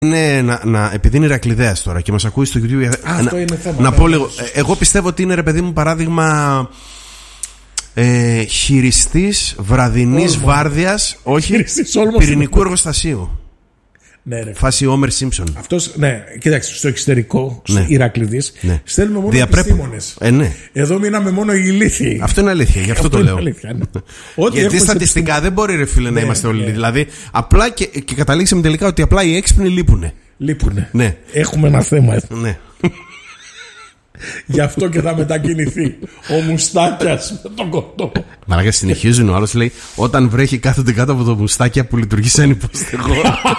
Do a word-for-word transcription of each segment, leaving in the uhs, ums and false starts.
είναι να, να, επειδή είναι Ηρακλειδέας τώρα και μας ακούει στο YouTube. Α, να, αυτό είναι θέμα. να ναι, πω ναι, λίγο. ναι. Εγώ πιστεύω ότι είναι, ρε παιδί μου, παράδειγμα ε, χειριστής βραδινής Όλμο. βάρδιας, όχι Χειριστής όλμο πυρηνικού είναι. εργοστασίου. Ναι, ρε. Φάση Όμερ Σίμψον. Αυτός, ναι, κοίταξε, στο εξωτερικό, Ναι. Ηρακλειδής, Ναι. στέλνουμε μόνο Διαπρέπω. επιστήμονες. Ε, ναι. Εδώ μείναμε μόνο οι ηλίθιοι. Αυτό είναι αλήθεια, γι' αυτό, Αυτό το είναι λέω. αλήθεια, ναι. Ό,τι Γιατί έχουμε στατιστικά σε δεν μπορεί, ρε φίλε, να Ναι, είμαστε όλοι. ναι. Δηλαδή, απλά και, και καταλήξαμε τελικά ότι απλά οι έξυπνοι λείπουνε. Λείπουνε. Ναι. Έχουμε ένα θέμα εδώ. Ναι. Γι' αυτό και θα μετακινηθεί ο Μουστάκιας με τον κοτό. Μαλάκα, συνεχίζουν. Ο άλλος λέει: όταν βρέχει, κάθονται κάτω από το μουστάκια που λειτουργεί σαν υποστεγό.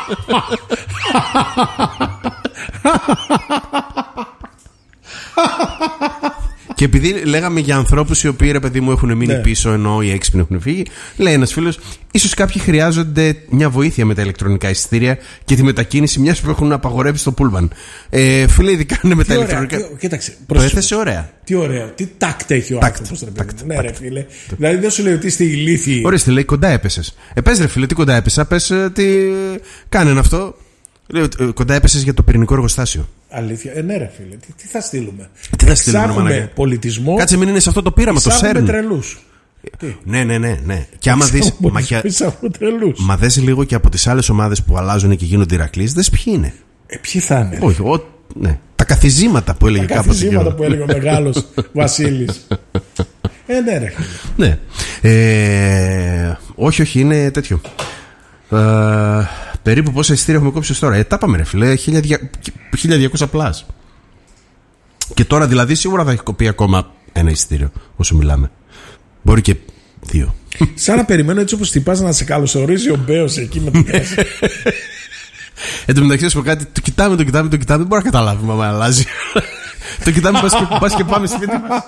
Και επειδή λέγαμε για ανθρώπους οι οποίοι, ρε παιδί μου, έχουν μείνει Ναι. πίσω ενώ οι έξυπνοι έχουν φύγει, λέει ένας φίλος: ίσως κάποιοι χρειάζονται μια βοήθεια με τα ηλεκτρονικά εισιτήρια και τη μετακίνηση, μιας που έχουν απαγορεύσει στο πούλμαν. Ε, φίλε, ειδικά είναι με τα Τι ωραία, ηλεκτρονικά. τι- Κοίταξε, Το πρόσεξε. έθεσε ωραία. Τι ωραίο, τι τάκτ έχει ο Τάκτ, άνθρωπος, ρε παιδί τάκτ, μου. Ναι, τάκτ. ρε φίλε. Δηλαδή δεν σου λέει ότι είστε ηλίθιοι. Ορίστε, λέει, κοντά έπεσες. Ε, πες, ρε φίλε, τι κοντά έπεσα, πες ε, τι. Κάνε ένα αυτό. Λέει, ε, κοντά έπεσες για το πυρηνικό εργοστάσιο. Αλήθεια. Ε, ναι, ρε φίλε. Τι, τι θα στείλουμε. Τι θα στείλουμε, Εξάγουμε μαλάκα. πολιτισμό. Κάτσε, μην είναι σε αυτό το πείραμα, το Εισάγουμε σέρν. τρελούς. Ναι, ναι, ναι, ναι. Και άμα δεις. Μα, και- Εισάγουμε τρελούς. μα δες λίγο και από τις άλλες ομάδες που αλλάζουν και γίνονται Ηρακλείς, δες ποιοι είναι. Ε, ποιοι θα είναι. ρε. Όχι, ο, ναι. Τα καθιζήματα που έλεγε Τα κάποτε. καθιζήματα που έλεγε ο μεγάλος Βασίλης. Ε, ναι, ρε φίλε. Ναι. Ε, όχι, όχι, είναι τέτοιο. Ε, περίπου πόσα εισιτήρια έχουμε κόψει ως τώρα. Ε, τα πάμε, ρε φίλε. χίλια διακόσια πλάς. Και τώρα δηλαδή σίγουρα θα έχει κοπεί ακόμα ένα εισιτήριο όσο μιλάμε. Μπορεί και δύο. Σαν να περιμένω έτσι όπως τυπάς να σε καλωσορίζει ο Μπέος εκεί με την πράσινη. Εν τω μεταξύ, να σου πω κάτι, το κοιτάμε, το κοιτάμε, το κοιτάμε, δεν μπορούμε να καταλάβουμε άμα αλλάζει. Το κοιτάμε, πας και, πας και πάμε σπίτι μας.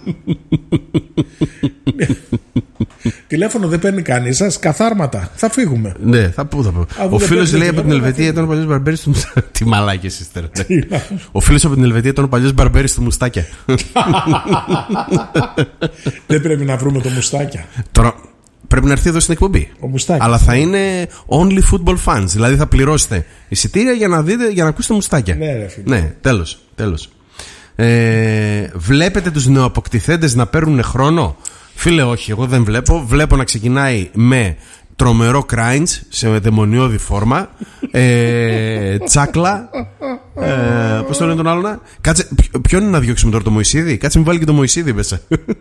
Τηλέφωνο δεν παίρνει κανείς σας, καθάρματα. Θα φύγουμε. Ναι, θα πω, θα πω. Αφού Ο δεν φίλος παίρνει λέει από την τηλέφωνο, Ελβετία θα ήταν ο παλιός μπαρμπέρης του Μουστάκια. Τι μαλάκες είστε, ρε. Τι να- Ο φίλος από την Ελβετία ήταν ο παλιός μπαρμπέρης του Μουστάκια. Δεν πρέπει να βρούμε το Μουστάκια. Τώρα πρέπει να έρθει εδώ στην εκπομπή. Ο Μουστάκια. Αλλά θα είναι only football fans. Δηλαδή θα πληρώσετε εισιτήρια για να δείτε, για να ακούσετε Μουστάκια. Ναι, ρε φίλε. Ναι, τέλος, τέλος. Ε, βλέπετε τους νεοαποκτηθέντες να παίρνουν χρόνο? Φίλε, όχι, εγώ δεν βλέπω. Βλέπω να ξεκινάει με τρομερό κράιντς σε δαιμονιώδη φόρμα, ε, τσάκλα, ε, πώς το λένε τον άλλον? Κάτσε, ποιο- ποιον είναι να διώξουμε τώρα, το Μωυσίδη? Κάτσε, μην βάλει και το Μωυσίδη μέσα.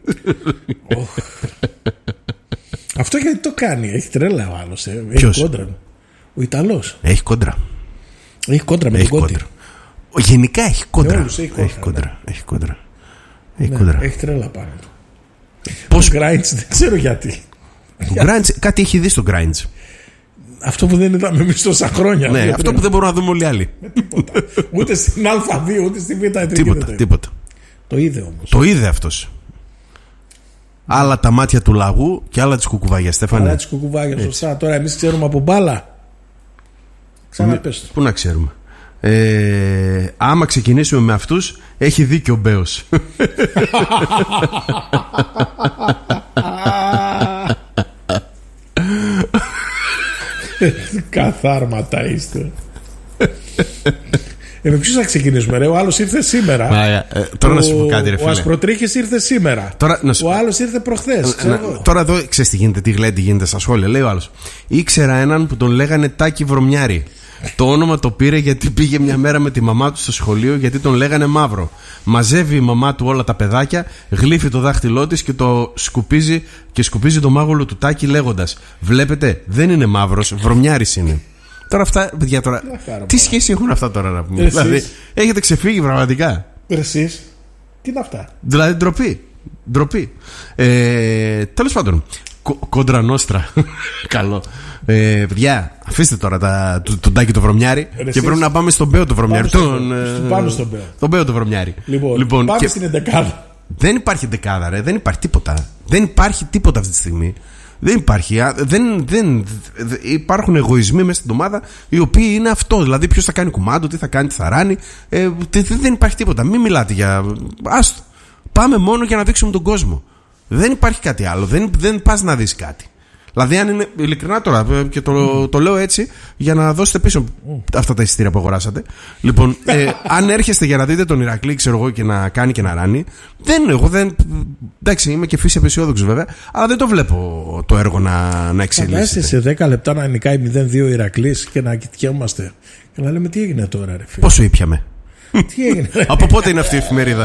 Αυτό γιατί το κάνει, έχει τρέλα ο άλλος. Ε. Έχει Ποιος? κόντρα. Ο Ιταλός. Έχει κόντρα. Έχει κόντρα με Έχει τον Κόντι. κόντρα. Γενικά έχει κόντρα. όλους έχει κόντρα, Έχει κόντρα. Έχει κόντρα. Έχει Ναι, κόντρα. έχει τρέλα πάνω του. Πώς Ο Γκράιντς δεν ξέρω γιατί. το Grinds, κάτι έχει δει στο Grinds. Αυτό που δεν είδαμε εμείς τόσα χρόνια. Ναι, δύο, αυτό τρία. που δεν μπορούμε να δούμε όλοι οι άλλοι. Τίποτα. Ούτε στην Α2 ούτε στην Β' Ιατρική δεν Τίποτα, το είδε. τίποτα. Το είδε όμως. Το είδε αυτός. Άλλα τα μάτια του λαγού και άλλα της κουκουβάγια, Στέφανε. Αλλά τις κουκουβάγια, σωστά. Τώρα εμείς ξέρουμε από μπάλα. Ξαναπες το. Πού να ξέρουμε. Ε, άμα ξεκινήσουμε με αυτούς, έχει δίκιο ο Μπέος. Καθάρματα είστε. Ε, με ποιους θα ξεκινήσουμε, ρε? Ο άλλος ήρθε σήμερα. Μάγια, ε, τώρα να σου πω κάτι, ρε Ο φίλε. Ασπροτρίχης ήρθε σήμερα. Τώρα, να σου- Ο άλλος ήρθε προχθές. ξέρω Να- εγώ. τώρα εδώ ξέρεις τι γίνεται, τι γλέντι γίνεται στα σχόλια. Λέει ο άλλος: ήξερα έναν που τον λέγανε Τάκη Βρωμιάρη. Το όνομα το πήρε γιατί πήγε μια μέρα με τη μαμά του στο σχολείο, γιατί τον λέγανε Μαύρο. Μαζεύει η μαμά του όλα τα παιδάκια, γλύφει το δάχτυλό της και το σκουπίζει και σκουπίζει το μάγουλο του Τάκη λέγοντας: βλέπετε, δεν είναι μαύρος, Βρωμιάρης είναι. Τώρα αυτά, παιδιά, τώρα. χαρά, Τι σχέση έχουν αυτά τώρα να πούμε? Εσείς. Δηλαδή, έχετε ξεφύγει πραγματικά. Ρε εσείς, τι είναι αυτά? Δηλαδή, ντροπή. Ντροπή. Ε, τέλος πάντων, κο, κόντρα νόστρα. Καλό. Ε, παιδιά, αφήστε τώρα τα, το, τον Τάκη το Βρωμιάρη και εσείς. πρέπει να πάμε στον Μπέο το Βρωμιάρη. Πάμε στον Τον, Μπέο. ε, Στον- πάνω στον Μπέο. Τον Μπέο το Βρωμιάρη. Λοιπόν, πάμε και στην εντεκάδα. δεν υπάρχει δεκάδα, ρε. Δεν υπάρχει τίποτα. Δεν υπάρχει τίποτα αυτή τη στιγμή. Δεν υπάρχει. Α, Δεν, δεν, δε- υπάρχουν εγωισμοί μέσα στην ομάδα οι οποίοι είναι αυτό. Δηλαδή, ποιος θα κάνει κουμάντο, τι θα κάνει, τι θα ράνει. Ε, τε- τε- δεν υπάρχει τίποτα. Μην μιλάτε για. Άστο. Πάμε μόνο για να δείξουμε τον κόσμο. Δεν υπάρχει κάτι άλλο. Δεν, δεν πας να δεις κάτι. Δηλαδή, αν είναι ειλικρινά τώρα, και το, το λέω έτσι για να δώσετε πίσω αυτά τα εισιτήρια που αγοράσατε. Λοιπόν, ε, αν έρχεστε για να δείτε τον Ηρακλή, ξέρω εγώ, και να κάνει και να ράνει, δεν, εγώ δεν. Εντάξει, είμαι και φύση απεσιόδοξο βέβαια, αλλά δεν το βλέπω το έργο να, να εξελίσσεται. Φαντάζεσαι σε δέκα λεπτά να νικάει μηδέν δύο Ηρακλής και να κοιτιόμαστε και να λέμε τι έγινε τώρα, ρε φίλε. Πόσο ήπιαμε. Τι έγινε. Από πότε είναι αυτή η εφημερίδα.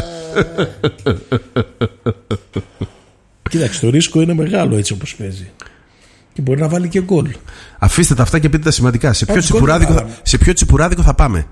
Κοίταξε, το ρίσκο είναι μεγάλο έτσι όπως παίζει. Και μπορεί να βάλει και γκολ. Αφήστε τα αυτά και πείτε τα σημαντικά. Σε ποιο, τσιπουράδικο θα, σε ποιο τσιπουράδικο θα πάμε?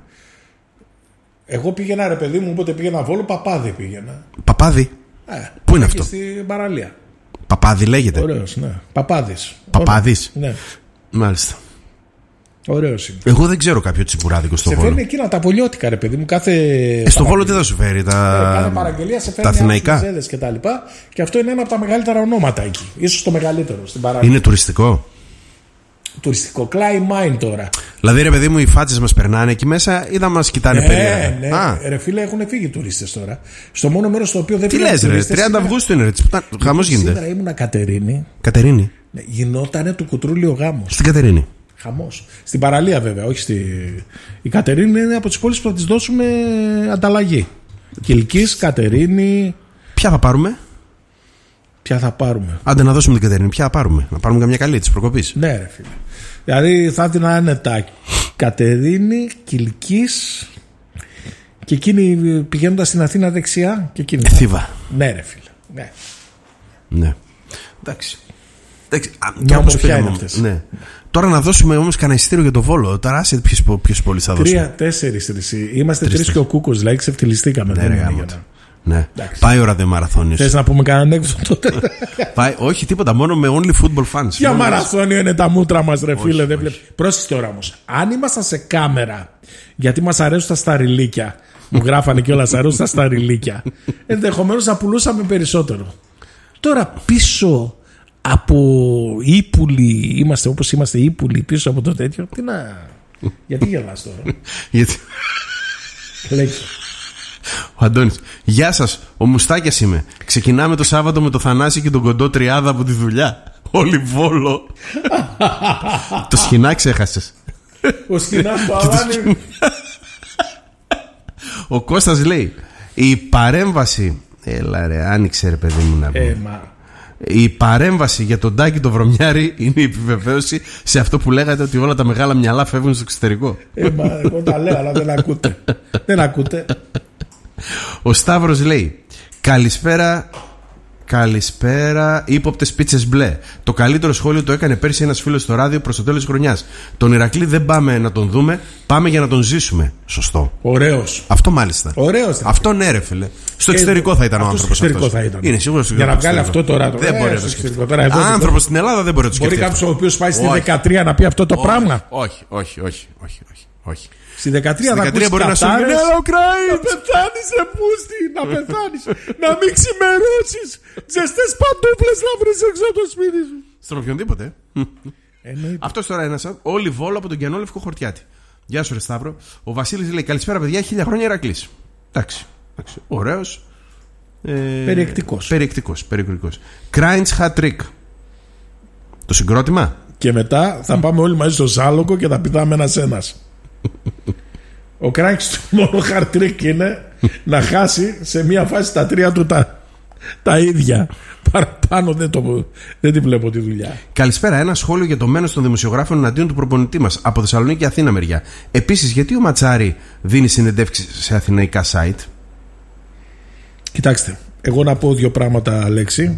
Εγώ πήγαινα, ρε παιδί μου, όποτε πήγαινα Βόλο, Παπάδι πήγαινα. Παπάδι. Ε, Πού είναι αυτό? Στην παραλία. Παπάδι λέγεται. Ωραίος, ναι. Παπάδης. Παπάδης. Ναι. Μάλιστα. Ωραίος είναι. Εγώ δεν ξέρω κάποιο τσιπουράδικο στο σε Βόλο. Σε φέρνει εκείνα τα πολιώτικα, ρε παιδί μου. Κάθε. Ε, στο Βόλο τι θα σου φέρει, τα. Ε, κάθε παραγγελία σε φέρνει αθηναϊκά και τα λοιπά. Και αυτό είναι ένα από τα μεγαλύτερα ονόματα εκεί. Ίσως το μεγαλύτερο στην παραλία. Είναι τουριστικό. Τουριστικό. Climb Mine τώρα. Δηλαδή, ρε παιδί μου, οι φάτσες μας περνάνε εκεί μέσα ή θα μας κοιτάνε ναι, περίεργα? Ναι, Α. ρε φίλε, έχουν φύγει τουρίστες τώρα. Στο μόνο μέρος στο οποίο δεν τι φύγουν. Τι λες, ρε, τριάντα Αυγούστου είναι, ρε. Γάμος γίνεται. Σήμερα ήμουνα Κατερίνη. Κατερίνη. Ναι, γινότανε του κουτρούλιο γάμος. Στην Κατερίνη. Χαμός. Στην παραλία βέβαια, όχι στη. Η Κατερίνη είναι από τις πόλεις που θα τις δώσουμε ανταλλαγή. Κιλκής, Κατερίνη. Ποια θα πάρουμε? Ποια θα πάρουμε? Άντε να δώσουμε την Κατερίνη. Ποια θα πάρουμε? Να πάρουμε καμιά καλή της προκοπής. Ναι, ρε φίλε. Δηλαδή θα την είναι τα Κατερίνη, Κιλκής και εκείνη πηγαίνοντας στην Αθήνα δεξιά. Και εκείνη. Θήβα. Ναι, ρε φίλε. Ναι. Ναι. Εντάξει. Εντάξει. Μια ομορφιά είναι αυτές. Ναι. Τώρα να δώσουμε όμως κανένα εισιτήριο για το Βόλο. Τώρα άσε ποιες πόλεις θα δώσουμε. Τρία, τέσσερις τρεις. Είμαστε τρεις και ο Κούκος. Δηλαδή ξεφτυλιστήκαμε. Ναι, ρε, για... ναι. Πάει ο ραδιομαραθώνιος. Θες να πούμε κανένα ανέκδοτο τότε? Πάει, όχι τίποτα, μόνο με only football fans. Για μαραθώνιο είναι τα μούτρα μας, ρε φίλε. Όχι, όχι. Πρόσεχε τώρα όμως. Αν ήμασταν σε κάμερα, γιατί μας αρέσουν τα σταριλίκια, μου γράφανε κιόλας αρέσουν τα σταριλίκια, ενδεχομένως να πουλούσαμε περισσότερο. Τώρα πίσω από ύπουλοι, είμαστε όπως είμαστε ύπουλοι πίσω από το τέτοιο. Τι να. Γιατί γελάς τώρα? Γιατί. Λέγε. Ο Αντώνης. Γεια σας, ο Μουστάκιας είμαι. Ξεκινάμε το Σάββατο με το Θανάση και τον κοντό τριάδα από τη δουλειά. Όλοι Βόλο. Το σκηνά ξέχασες. Ο σκηνάς του Αλάνι. Ο Κώστας λέει, η παρέμβαση. Έλα ρε, άνοιξε ρε παιδί μου να πει. Ε, μα... Η παρέμβαση για τον Τάκη το Βρωμιάρη είναι η επιβεβαίωση σε αυτό που λέγατε, ότι όλα τα μεγάλα μυαλά φεύγουν στο εξωτερικό. Ε, μα εγώ τα λέω, αλλά δεν ακούτε. Δεν ακούτε. Ο Σταύρος λέει, καλησπέρα. Καλησπέρα, ύποπτες πίτσες μπλε. Το καλύτερο σχόλιο το έκανε πέρσι ένας φίλος στο ράδιο προς το τέλος της χρονιάς. Τον Ηρακλή δεν πάμε να τον δούμε, πάμε για να τον ζήσουμε. Σωστό. Ωραίος. Αυτό μάλιστα. Ωραίος. Αυτό ναι, ρε φίλε. Στο εξωτερικό θα ήταν ο άνθρωπος αυτός. Στο αυτός. εξωτερικό θα ήταν. Είναι σίγουρο στο για να βγάλει αυτό τώρα. Δεν ε, μπορεί να το σκεφτεί. Άνθρωπος στην Ελλάδα δεν μπορεί να το σκεφτεί. Μπορεί κάποιος ο οποίος πάει στη δεκατρία να πει αυτό το πράγμα. Όχι, όχι, όχι, όχι, όχι. Στη δεκατρία θα ακούσει μπορεί να σου πει να πεθάνεις ρε πούστη. Να πεθάνεις. Να μην ξημερώσεις. Ζεστές παντούφλες να βρεις έξω από το σπίτι σου. Στον οποιονδήποτε. Αυτός τώρα ένας. Όλοι Βόλο από τον Γιαννό Λευκό Χορτιάτη. Γεια σου ρε Σταύρο. Ο Βασίλης λέει, καλησπέρα παιδιά, χίλια χρόνια Ηρακλής. Εντάξει. Ωραίος. Περιεκτικός. Περιεκτικός. Περιεκτικός. Cranes hat trick. Το συγκρότημα. Και μετά θα πάμε όλοι μαζί στο Ζάλοκο και θα πηδάμε ένας ένας. Ο Κράκης του μόνο χαρτρίκ είναι να χάσει σε μια φάση τα τρία του τα, τα ίδια. Παραπάνω δεν, το, δεν τη βλέπω τη δουλειά. Καλησπέρα. Ένα σχόλιο για το μένος των δημοσιογράφων εναντίον του προπονητή μας από Θεσσαλονίκη και Αθήνα μεριά. Επίσης, γιατί ο Ματσάρη δίνει συνεντεύξεις σε αθηναϊκά site? Κοιτάξτε, εγώ να πω δύο πράγματα, Αλέξη.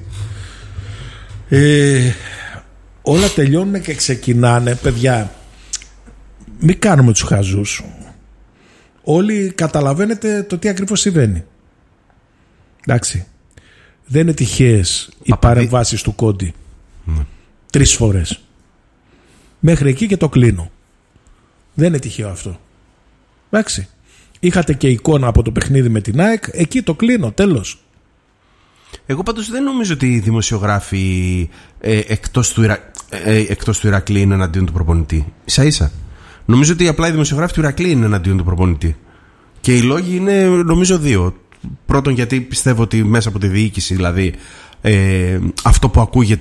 Ε, όλα τελειώνουν και ξεκινάνε, παιδιά. Μην κάνουμε τους χαζούς. Όλοι καταλαβαίνετε το τι ακριβώς συμβαίνει. Εντάξει. Δεν είναι τυχαίες οι παρεμβάσεις του Κόντι. Ναι. Τρεις φορές. Μέχρι εκεί και το κλείνω. Δεν είναι τυχαίο αυτό. Εντάξει. Είχατε και εικόνα από το παιχνίδι με την ΑΕΚ. Εκεί το κλείνω. Τέλος. Εγώ πάντως δεν νομίζω ότι οι δημοσιογράφοι ε, εκτός, του Ιρα... ε, εκτός του Ηρακλή είναι εναντίον του προπονητή. Ίσα ίσα. Νομίζω ότι απλά οι δημοσιογράφοι του Ηρακλή είναι εναντίον του προπονητή. Και οι λόγοι είναι νομίζω δύο. Πρώτον, γιατί πιστεύω ότι μέσα από τη διοίκηση, δηλαδή, ε, αυτό που ακούγεται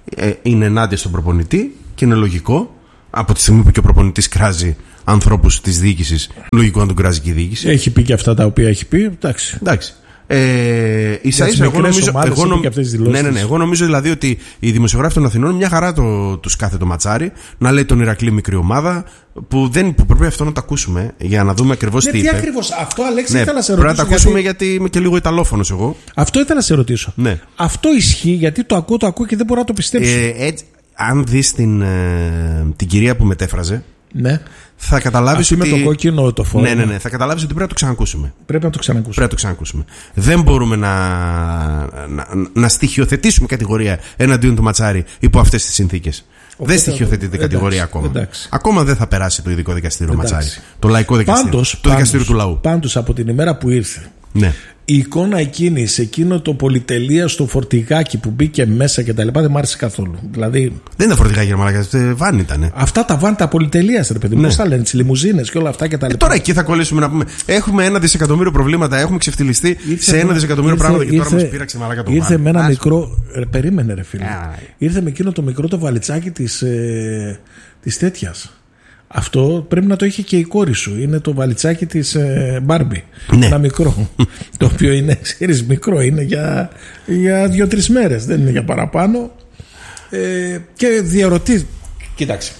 ε, είναι ενάντια στον προπονητή και είναι λογικό. Από τη στιγμή που και ο προπονητής κράζει ανθρώπους της διοίκησης, λογικό να τον κράζει και η διοίκηση. Έχει πει και αυτά τα οποία έχει πει. Εντάξει. Εντάξει. Ε, ίσα ίσα, εγώ νομίζω, εγώ, νομ... ναι, ναι, ναι, εγώ νομίζω δηλαδή ότι οι δημοσιογράφοι των Αθηνών μια χαρά το, τους κάθε το ματσάρι να λέει τον Ηρακλή μικρή ομάδα που, δεν, που πρέπει αυτό να το ακούσουμε για να δούμε ακριβώς ναι, τι τι είπε. Ακριβώς αυτό, Αλέξη, ναι, ήθελα να σε ρωτήσω. Πρέπει να το ακούσουμε γιατί... γιατί είμαι και λίγο Ιταλόφωνος εγώ. Αυτό ήθελα να σε ρωτήσω. Ναι. Αυτό ισχύει γιατί το ακούω, το ακούω και δεν μπορώ να το πιστέψω. Ε, έτσι, αν δεις την, ε, την κυρία που μετέφραζε. Ναι. Θα καταλάβεις ότι. Με το κόκκινο το φόρμα. Ναι, ναι, ναι. Θα καταλάβεις ότι πρέπει να το ξανακούσουμε. Πρέπει να το ξανακούσουμε. Πρέπει να το ξανακούσουμε. Δεν μπορούμε να, να, να στοιχειοθετήσουμε κατηγορία εναντίον του Ματσάρη υπό αυτές τις συνθήκες. Δεν στοιχειοθετείται κατηγορία ακόμα. Εντάξει. Ακόμα δεν θα περάσει το ειδικό δικαστήριο Ματσάρη. Το λαϊκό δικαστήριο. Πάντως, το πάντως, δικαστήριο του λαού. Πάντως από την ημέρα που ήρθε. Ναι. Η εικόνα εκείνη σε εκείνο το πολυτελεία στο φορτηγάκι που μπήκε μέσα και τα λοιπά δεν μ' άρεσε καθόλου. Δηλαδή. Δεν ήταν φορτηγάκι, μαλάκα, βάν ήτανε. Αυτά τα βάν τα πολυτελεία, ρε παιδί μου. Ναι. Πώς τα λένε, τις λιμουζίνες και όλα αυτά και τα λοιπά. Ε, τώρα εκεί θα κολλήσουμε να πούμε. Έχουμε ένα δισεκατομμύριο προβλήματα, έχουμε ξεφτυλιστεί ήρθε σε ένα δισεκατομμύριο ήρθε, πράγματα και τώρα μας πήραξε μαλάκα το Ήρθε βάν. με ένα Άσχο. μικρό. Ρε, περίμενε, ρε φίλε. Α, ήρθε με εκείνο το μικρό το βαλιτσάκι της, ε, της τέτοιας. Αυτό πρέπει να το είχε και η κόρη σου. Είναι το βαλιτσάκι της Μπάρμπι. Ναι. Ένα μικρό. Το οποίο είναι, ξέρεις, μικρό. Είναι για, για δύο-τρεις μέρες. Δεν είναι για παραπάνω. Ε, και διαρωτή. Κοίταξε.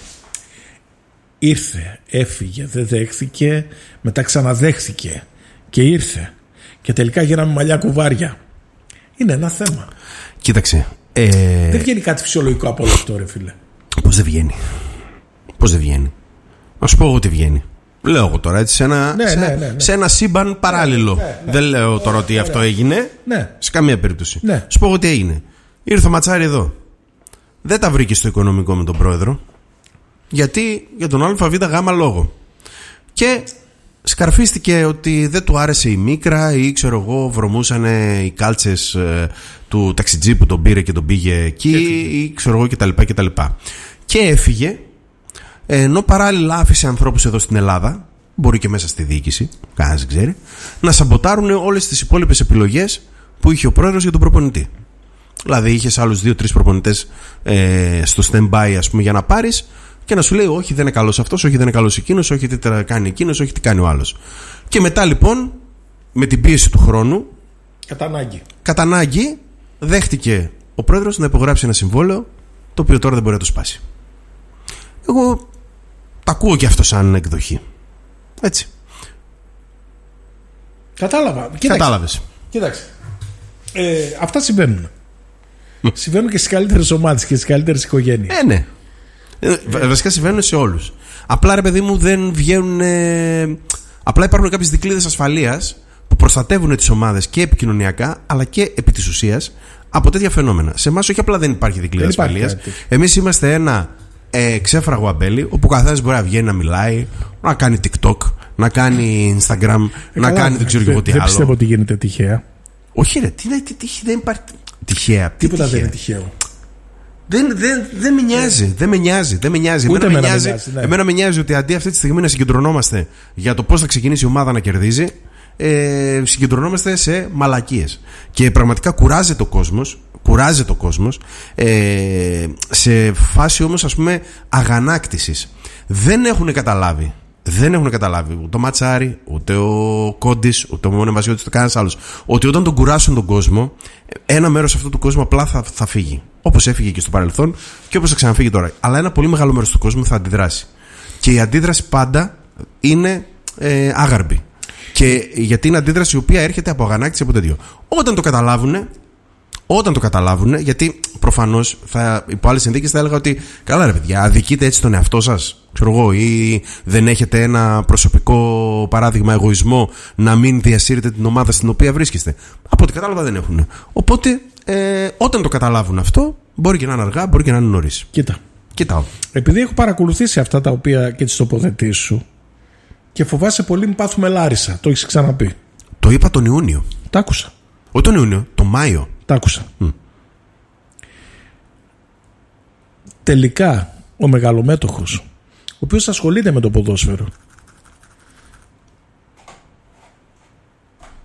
Ήρθε, έφυγε, δεν δέχθηκε. Μετά ξαναδέχθηκε. Και ήρθε. Και τελικά γίναμε μαλλιά κουβάρια. Είναι ένα θέμα. Κοίταξε. Ε... Δεν βγαίνει κάτι φυσιολογικό από όλο αυτό, ρε φίλε. Πώς δεν βγαίνει. Πώς δεν βγαίνει. Να σου πω εγώ τι βγαίνει. Λέω εγώ τώρα έτσι σε ένα, ναι, σε, ναι, ναι, ναι. σε ένα σύμπαν παράλληλο. Ναι, ναι. Δεν λέω τώρα ότι ναι, αυτό ναι. έγινε. Ναι. Σε καμία περίπτωση. Ναι. Σου πω εγώ τι έγινε. Ήρθε ο Ματσάρη εδώ. Δεν τα βρήκε στο οικονομικό με τον πρόεδρο. Γιατί για τον ΑΒΓ λόγο. Και σκαρφίστηκε ότι δεν του άρεσε η μίκρα ή ξέρω εγώ βρωμούσανε οι κάλτσες ε, του ταξιτζή που τον πήρε και τον πήγε εκεί ή ξέρω εγώ κτλ. κτλ. Και έφυγε. Ενώ παράλληλα άφησε ανθρώπους εδώ στην Ελλάδα, μπορεί και μέσα στη διοίκηση, κανένας δεν ξέρει, να σαμποτάρουν όλες τις υπόλοιπες επιλογές που είχε ο πρόεδρος για τον προπονητή. Δηλαδή είχες άλλους δύο-τρεις προπονητές ε, στο stand-by, ας πούμε, για να πάρεις και να σου λέει: όχι, δεν είναι καλός αυτός, όχι, δεν είναι καλός εκείνος, όχι, τι κάνει εκείνος, όχι, τι κάνει ο άλλος. Και μετά λοιπόν, με την πίεση του χρόνου, κατά ανάγκη, κατά ανάγκη δέχτηκε ο πρόεδρος να υπογράψει ένα συμβόλαιο, το οποίο τώρα δεν μπορεί να το σπάσει. Εγώ τα ακούω και αυτό σαν εκδοχή. Έτσι. Κατάλαβα. Κοίταξε. Κατάλαβες. Κοίταξε. Ε, αυτά συμβαίνουν. Συμβαίνουν και στις καλύτερες ομάδες και στις καλύτερες οικογένειες. Ε, ναι. Ε, βασικά συμβαίνουν σε όλους. Απλά ρε παιδί μου δεν βγαίνουν. Ε, απλά υπάρχουν κάποιες δικλείδες ασφαλείας που προστατεύουν τις ομάδες και επικοινωνιακά αλλά και επί της ουσίας από τέτοια φαινόμενα. Σε εμάς όχι απλά δεν υπάρχει δικλείδα ασφαλείας. Εμείς είμαστε ένα ε, ξέφραγο αμπέλι όπου ο καθένας μπορεί να βγαίνει να μιλάει, να κάνει TikTok, να κάνει Instagram, ε, να καλά, κάνει δεν ξέρω εγώ τι άλλο. Δεν πιστεύω ότι γίνεται τυχαία. Όχι, ρε, τι, τι, τι, δεν υπάρχει. Τυχαία. Τίποτα τυχαία. δεν είναι τυχαίο. Δεν, δεν, δεν με νοιάζει. Yeah. Δεν με νοιάζει. Δεν με νοιάζει. Ούτε εμένα, εμένα με νοιάζει, νοιάζει, ναι. εμένα με νοιάζει ότι αντί αυτή τη στιγμή να συγκεντρωνόμαστε για το πώς θα ξεκινήσει η ομάδα να κερδίζει, ε, συγκεντρωνόμαστε σε μαλακίες. Και πραγματικά κουράζεται ο κόσμος. Κουράζεται ο κόσμος ε, σε φάση όμως ας πούμε αγανάκτησης. Δεν έχουν καταλάβει. Δεν έχουν καταλάβει ούτε ο Ματσάρη, ούτε ο Κόντις, ούτε ο Μονεμβασιώτης, ούτε κανένας άλλος. Ότι όταν τον κουράσουν τον κόσμο, ένα μέρος αυτού του κόσμου απλά θα, θα φύγει. Όπως έφυγε και στο παρελθόν και όπως θα ξαναφύγει τώρα. Αλλά ένα πολύ μεγάλο μέρος του κόσμου θα αντιδράσει. Και η αντίδραση πάντα είναι ε, άγαρμπη. Και γιατί είναι αντίδραση η οποία έρχεται από αγανάκτηση από τέτοιο. Όταν το καταλάβουν. Όταν το καταλάβουν, γιατί προφανώς υπό άλλες συνθήκες θα έλεγα ότι καλά ρε παιδιά, αδικείτε έτσι τον εαυτό σας, ξέρω εγώ, ή δεν έχετε ένα προσωπικό παράδειγμα εγωισμό να μην διασύρετε την ομάδα στην οποία βρίσκεστε. Από ό,τι κατάλαβα δεν έχουν. Οπότε ε, όταν το καταλάβουν αυτό, μπορεί και να είναι αργά, μπορεί και να είναι νωρίς. Κοίτα. Κοιτάω. Επειδή έχω παρακολουθήσει αυτά τα οποία και τις τοποθετήσεις σου και φοβάσαι πολύ μην πάθουμε Λάρισα, το έχεις ξαναπεί. Το είπα τον Ιούνιο. Τα άκουσα. Όχι τον Ιούνιο, τον Μάιο. Τα άκουσα. Mm. Τελικά ο μεγαλομέτωχος, ο οποίος ασχολείται με το ποδόσφαιρο,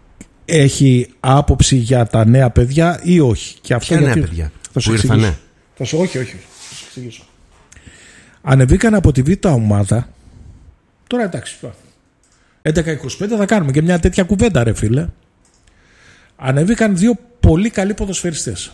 έχει άποψη για τα νέα παιδιά ή όχι? Και αυτό ποια γιατί... νέα παιδιά θα σου που ήρθανε? Θα σου, όχι, όχι. Θα σου εξηγήσω. Ανεβήκαν από τη Β' ομάδα. Τώρα εντάξει. έντεκα είκοσι πέντε θα κάνουμε και μια τέτοια κουβέντα, ρε φίλε. Ανεβήκαν δύο πολύ καλοί ποδοσφαιριστές.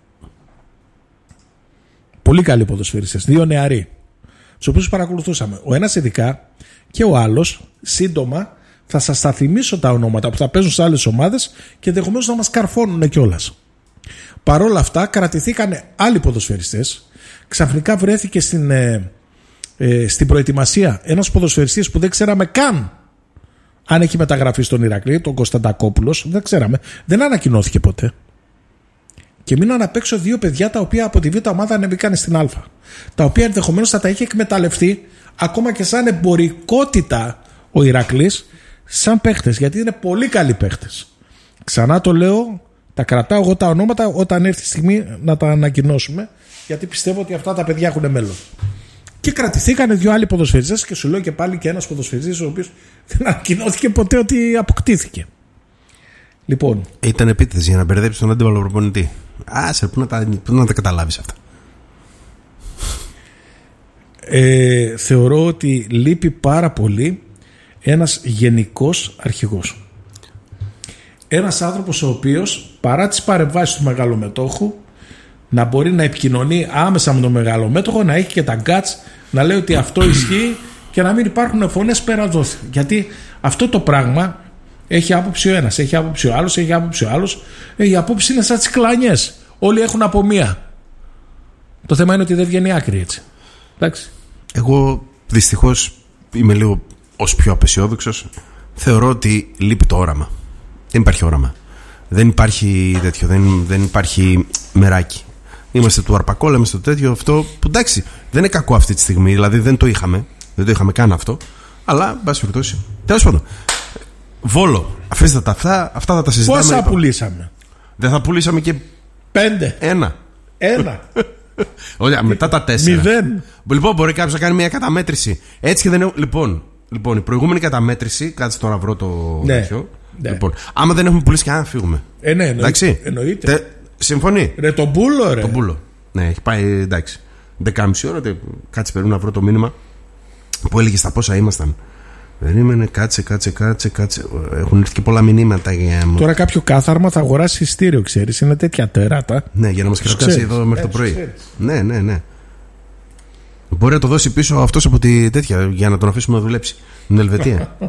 Πολύ καλοί ποδοσφαιριστές. Δύο νεαροί. Τους οποίους παρακολουθούσαμε. Ο ένας ειδικά και ο άλλος σύντομα θα σας τα θυμίσω τα ονόματα που θα παίζουν σε άλλες ομάδες και ενδεχομένως να μας καρφώνουν κιόλας. Παρ' όλα αυτά κρατηθήκαν άλλοι ποδοσφαιριστές. Ξαφνικά βρέθηκε στην, ε, ε, στην προετοιμασία ένας ποδοσφαιριστής που δεν ξέραμε καν αν έχει μεταγραφεί στον Ηρακλή, τον Κωνσταντακόπουλος. Δεν ξέραμε. Δεν ανακοινώθηκε ποτέ. Και μείναν απ' έξω δύο παιδιά τα οποία από τη Β' ομάδα ανεβήκαν στην Α. Τα οποία ενδεχομένως θα τα είχε εκμεταλλευτεί ακόμα και σαν εμπορικότητα ο Ηρακλής, σαν παίχτες. Γιατί είναι πολύ καλοί παίχτες. Ξανά το λέω, τα κρατάω εγώ τα ονόματα όταν έρθει η στιγμή να τα ανακοινώσουμε. Γιατί πιστεύω ότι αυτά τα παιδιά έχουν μέλλον. Και κρατηθήκανε δύο άλλοι ποδοσφαιριστές και σου λέω και πάλι και ένας ποδοσφαιριστής ο οποίος δεν ανακοινώθηκε ποτέ ότι αποκτήθηκε. Λοιπόν. Ήταν επίθεση για να μπερδέψει τον αντίπαλο προπονητή. Άσε, πού να τα, πού να τα καταλάβεις αυτά. Ε, θεωρώ ότι λείπει πάρα πολύ ένας γενικός αρχηγός. Ένας άνθρωπος ο οποίος παρά τις παρεμβάσεις του μεγαλομετόχου να μπορεί να επικοινωνεί άμεσα με τον μεγαλομέτωχο, να έχει και τα γκάτς να λέει ότι αυτό ισχύει και να μην υπάρχουν φωνές πέρα δόθη. Γιατί αυτό το πράγμα έχει άποψη ο ένας, έχει άποψη ο άλλος, έχει άποψη ο άλλος. Η άποψη είναι σαν τις κλανιές. Όλοι έχουν από μία. Το θέμα είναι ότι δεν βγαίνει άκρη έτσι. Εντάξει. Εγώ δυστυχώς είμαι λίγο ως πιο απεσιόδοξος. Θεωρώ ότι λείπει το όραμα. Δεν υπάρχει όραμα. Δεν υπάρχει τέτοιο. Δεν, δεν υπάρχει μεράκι. Είμαστε του αρπακόλα, είμαστε το τέτοιο. Αυτό που εντάξει δεν είναι κακό αυτή τη στιγμή. Δηλαδή δεν το είχαμε. Δεν το είχαμε καν αυτό. Αλλά εν πάση περιπτώσει. Τέλος πάντων. Βόλο. Αφήστε τα αυτά. Αυτά θα τα συζητάμε. Πόσα πουλήσαμε? Δεν θα πουλήσαμε και πέντε. Ένα. Ένα. Ωραία, μετά τα τέσσερα. Μηδέν. Λοιπόν, μπορεί κάποιο να κάνει μια καταμέτρηση. Έτσι και δεν έχω... Λοιπόν, λοιπόν, η προηγούμενη καταμέτρηση. Κάτσε τώρα να βρω το ναι, τέτοιο. Ναι. Λοιπόν, άμα δεν έχουμε πουλήσει κανένα, φύγουμε. Ε, ναι, εννοείται. Εντάξει. Εννοείται. Τε... Συμφωνεί. Ρε, τον πούλο, ρε. Τον πούλο. Ναι, έχει πάει εντάξει. δεκάμιση ώρα. Τε... Κάτσε περίπου να βρω το μήνυμα που έλεγε στα πόσα ήμασταν. Περίμενε, κάτσε, κάτσε, κάτσε, κάτσε. Έχουν έρθει και πολλά μηνύματα για. Τώρα κάποιο κάθαρμα θα αγοράσει ειστήριο, ξέρεις. Είναι τέτοια τεράτα. Ναι, για να μας κρατήσει εδώ μέχρι το πρωί. Ναι, ναι, ναι. Μπορεί να το δώσει πίσω αυτός από τη τέτοια για να τον αφήσουμε να δουλέψει. Την Ελβετία.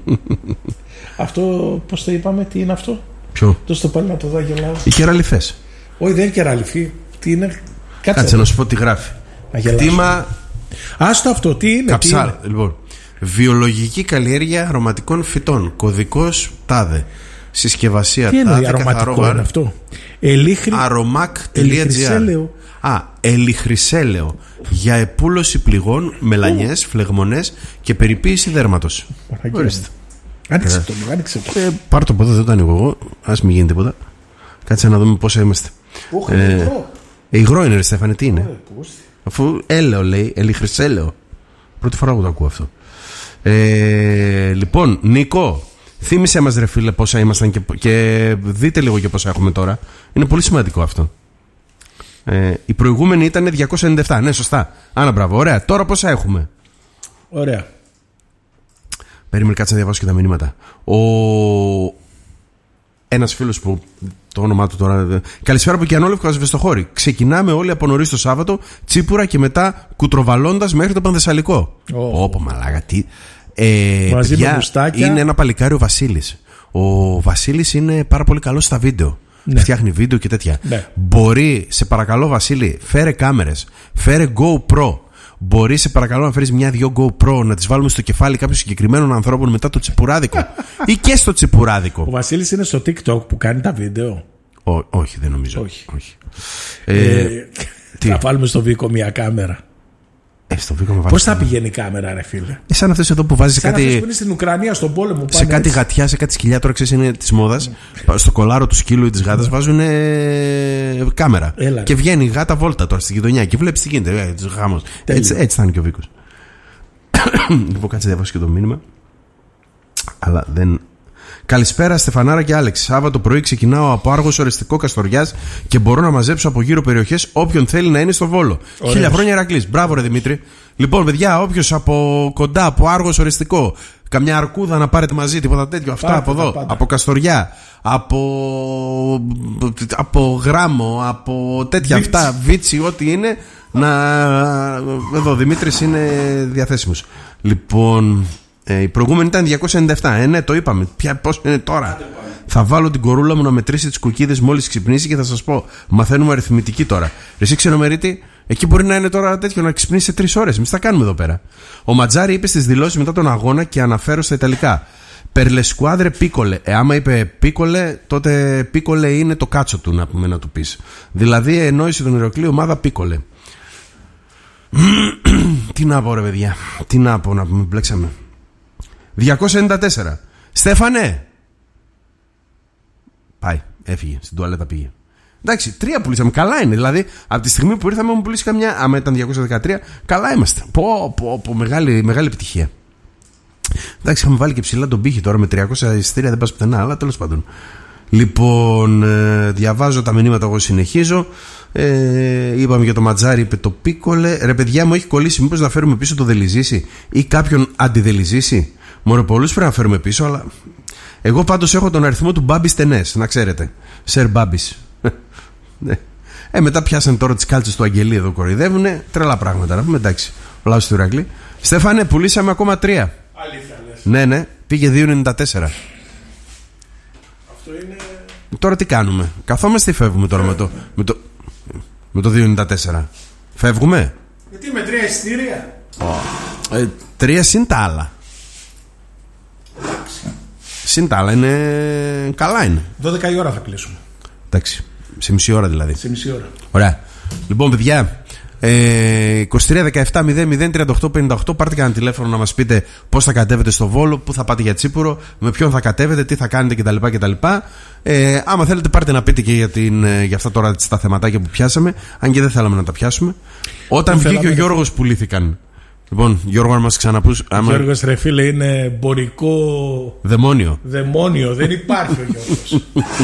Αυτό, πώς το είπαμε, τι είναι αυτό? Ποιο? Δώσε το πάλι να το δω, γελάω. Οι κεραλιφές. Όχι, δεν είναι κεραλιφή. Τι είναι? Κάτσε, Κάτσε να σου πω τι γράφει. Κτήμα. Άστο αυτό, τι είναι? Καψάλ, λοιπόν. Βιολογική καλλιέργεια αρωματικών φυτών. Κωδικός τάδε. Συσκευασία τι τάδε. Τι αρωματικό είναι αυτό? Ελίχρη... Αρωμάκ τελεία τζι άρ. Α, ελιχρυσέλαιο. Για επούλωση πληγών, μελανιές, φλεγμονές και περιποίηση δέρματος. Ορίστε. Άνοιξε το, άνοιξε το. Ε, πάρ' το πόδι, δεν το ανοίγω εγώ. Ας μην γίνει τίποτα. Κάτσε να δούμε πόσα είμαστε. Όχι, ε, υγρό. Ε, υγρό είναι, ρε Στέφανε, τι είναι? Ε, Αφού έλαιο λέει, ελιχρυσέλαιο. Πρώτη φορά που το ακούω αυτό. Ε, λοιπόν, Νίκο, θύμισε μας ρε φίλε πόσα ήμασταν και, και δείτε λίγο και πόσα έχουμε τώρα. Είναι πολύ σημαντικό αυτό. Ε, η προηγούμενη ήταν διακόσια ενενήντα επτά. Ναι, σωστά. Άνα, μπράβο, ωραία. Τώρα πόσα έχουμε? Ωραία. Περίμενε, κάτσε να διαβάσω και τα μηνύματα. Ο... Ένας φίλος που το όνομά του τώρα. Καλησπέρα από Κιανόλευκο Ασβεστοχώρη. Ξεκινάμε όλοι από νωρίς το Σάββατο, Τσίπουρα και μετά κουτροβαλώντας μέχρι το Πανθεσσαλικό. Όπο, oh. μαλάκα, τι. Ε, Μαζί παιδιά, με μουστάκια. Είναι ένα παλικάρι ο Βασίλης. Ο Βασίλης είναι πάρα πολύ καλός στα βίντεο. Ναι. Φτιάχνει βίντεο και τέτοια. Ναι. Μπορεί, σε παρακαλώ, Βασίλη, φέρε κάμερες, φέρε GoPro. Μπορεί, σε παρακαλώ, να φέρεις μια-δυο GoPro να τις βάλουμε στο κεφάλι κάποιων συγκεκριμένων ανθρώπων μετά το τσιπουράδικο. Ή και στο τσιπουράδικο. Ο Βασίλης είναι στο TikTok που κάνει τα βίντεο. Ό, όχι, δεν νομίζω. Όχι. όχι. Ε, ε, θα βάλουμε στο Βίκο μια κάμερα. Ε, στο Βίκο με Πώς θα πηγαίνει η κάμερα, ρε φίλε? Ε, σαν αυτές εδώ που βάζεις σαν κάτι. Αυτές που είναι στην Ουκρανία, στον πόλεμο. Σε κάτι έτσι. Γατιά, σε κάτι σκυλιά, τώρα ξέρεις είναι της μόδας. Mm. Στο κολάρο του σκύλου ή της γάτας mm. βάζουν ε, κάμερα. Έλα, και βγαίνει η γάτα βόλτα τώρα στη γειτονιά και βλέπεις τι γίνεται. Ε, έτσι, έτσι θα είναι και ο Βίκος. Λοιπόν, κάτσε να διαβάσω και το μήνυμα. Αλλά δεν. Καλησπέρα, Στεφανάρα και Άλεξη. Σάββατο πρωί ξεκινάω από Άργος Ορεστικό Καστοριάς και μπορώ να μαζέψω από γύρω περιοχές όποιον θέλει να είναι στο Βόλο. Ωραίος. Χίλια χρόνια Ηρακλής. Μπράβο, ρε Δημήτρη. Λοιπόν, παιδιά, όποιος από κοντά, από Άργος Ορεστικό, καμιά αρκούδα να πάρετε μαζί, τίποτα τέτοιο. Αυτά Πάτε, από εδώ, πάτε. από Καστοριά, από, από Γράμμο, από τέτοια Βίτσι. αυτά, Βίτσι, ό,τι είναι. Να... Εδώ, ο Δημήτρης είναι διαθέσιμος. Λοιπόν, ε, η προηγούμενη ήταν διακόσια ενενήντα επτά. Ε, ναι, το είπαμε. Ποια, πώς είναι τώρα. Θα βάλω την κορούλα μου να μετρήσει τις κουκίδες μόλις ξυπνήσει και θα σας πω. Μαθαίνουμε αριθμητική τώρα. Εσύ ξενομερίτη, εκεί μπορεί να είναι τώρα τέτοιο να ξυπνήσει σε τρεις ώρες. Εμείς τα κάνουμε εδώ πέρα. Ο Ματζάρη είπε στις δηλώσεις μετά τον αγώνα και αναφέρω στα Ιταλικά. Per le squadre piccole. Ε, άμα είπε piccole, τότε piccole είναι το κάτσο του, να πούμε, να του πεις. Δηλαδή εννοήσε τον Ηρακλή ομάδα piccole. Τι να πω, ρε παιδιά. Τι να πω, να πούμε, μπλέξαμε. διακόσια ενενήντα τέσσερα. Στέφανε. Πάει, έφυγε, στην τουαλέτα πήγε. Εντάξει, τρία πουλήσαμε, καλά είναι. Δηλαδή, από τη στιγμή που ήρθαμε, μου πουλήσει καμιά. Άμα ήταν διακόσια δεκατρία, καλά είμαστε. Πω, πω, πω, μεγάλη, μεγάλη επιτυχία. Εντάξει, είχαμε βάλει και ψηλά τον πύχη τώρα με τριακόσια εισιτήρια, δεν πας πουθενά, αλλά τέλος πάντων. Λοιπόν, ε, διαβάζω τα μηνύματα, εγώ συνεχίζω. Ε, είπαμε για το Ματζάρι, είπε το Πίκολε. Ρε παιδιά, μου έχει κολλήσει. Μήπως να φέρουμε πίσω το Δελιζήσι ή κάποιον αντιδελιζήσι. Μωρέ, πολλούς πρέπει να φέρουμε πίσω, αλλά εγώ πάντως έχω τον αριθμό του Μπάμπη Στενές, να ξέρετε. Σερ Μπάμπης. Ε, μετά πιάσαν τώρα τις κάλτσες του Αγγελί εδώ, κοροϊδεύουνε. Τρελά πράγματα, να πούμε, εντάξει. Ο λαός του Ηρακλή. Στέφανε, πουλήσαμε ακόμα τρία. Αλήθεια λες. Ναι, ναι, πήγε δύο ενενήντα τέσσερα. Αυτό είναι. Τώρα τι κάνουμε, καθόμαστε ή φεύγουμε τώρα με το, με το, με το δύο ενενήντα τέσσερα. Φεύγουμε. Γιατί με τρία εισιτήρια. Oh. Ε, τρία συν τα άλλα. Συν τα άλλα είναι. Καλά είναι. δώδεκα η ώρα θα κλείσουμε. Εντάξει, σε μισή ώρα δηλαδή. Σε μισή ώρα. Ωραία. Λοιπόν, παιδιά, ε, είκοσι τρία δεκαεπτά μηδέν μηδέν τριάντα οκτώ πενήντα οκτώ, πάρτε κανένα τηλέφωνο να μας πείτε πώς θα κατέβετε στο Βόλο, πού θα πάτε για Τσίπουρο, με ποιον θα κατέβετε, τι θα κάνετε κτλ. κτλ. Ε, άμα θέλετε, πάρτε να πείτε και για, την, για αυτά τώρα τα θεματάκια που πιάσαμε, αν και δεν θέλαμε να τα πιάσουμε. Όταν δεν βγήκε ο Γιώργος, πουλήθηκαν. Λοιπόν, Γιώργο, αν μας ξαναπούς. Ο άμα... Γιώργος, ρε φίλε, είναι εμπορικό δαιμόνιο. Δαιμόνιο, δεν υπάρχει ο Γιώργος.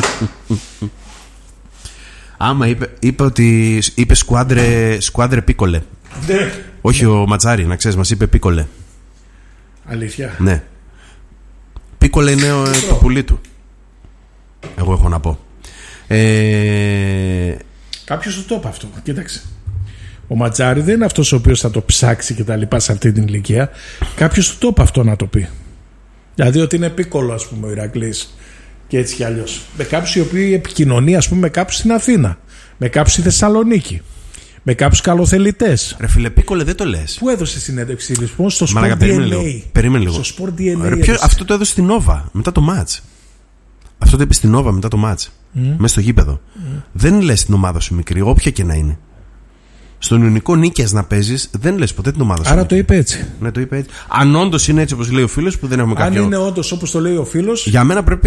Άμα είπε, είπε ότι είπε σκουάντρε, σκουάντρε πίκολε. Ναι. Όχι, ο Ματσάρη, να ξέρεις, μας είπε πίκολε. Αλήθεια. Ναι. Πίκολε είναι ο, το πουλί του. Εγώ έχω να πω. Ε... Κάποιος το το είπε αυτό. Κοίταξε. Ο Ματζάρη δεν είναι αυτός ο οποίος θα το ψάξει και τα λοιπά σε αυτή την ηλικία. Κάποιος το το είπε αυτό να το πει. Δηλαδή ότι είναι πίκολο, ας πούμε, ο Ηρακλής. Και έτσι κι αλλιώς. Με κάποιους οι οποίοι επικοινωνεί, ας πούμε, με κάποιους στην Αθήνα. Με κάποιους στη Θεσσαλονίκη. Με κάποιους καλοθελητές. Ρε φίλε, πίκολε δεν το λες. Πού έδωσε συνέντευξη λοιπόν? Στο Sport Μαλάκα, ντι εν έι. περίμενε λίγο. Περίμενε λίγο. Στο Sport ντι εν έι. Ρε, ποιο, αυτό το έδωσε στην Nova μετά το match. Αυτό το είπε στην Nova μετά το match. Mm. Μέσα στο γήπεδο. Mm. Δεν λες την ομάδα σου μικρή, όποια και να είναι. Στον Ιωνικό νίκες να παίζεις, δεν λες ποτέ την ομάδα σου. Άρα μικρή. Το είπε έτσι. Ναι, το είπε έτσι. Αν όντως είναι έτσι όπως λέει ο φίλος, που δεν έχουμε κάποιο. Αν είναι όντως όπως το λέει ο φίλος. Για μένα πρέπει.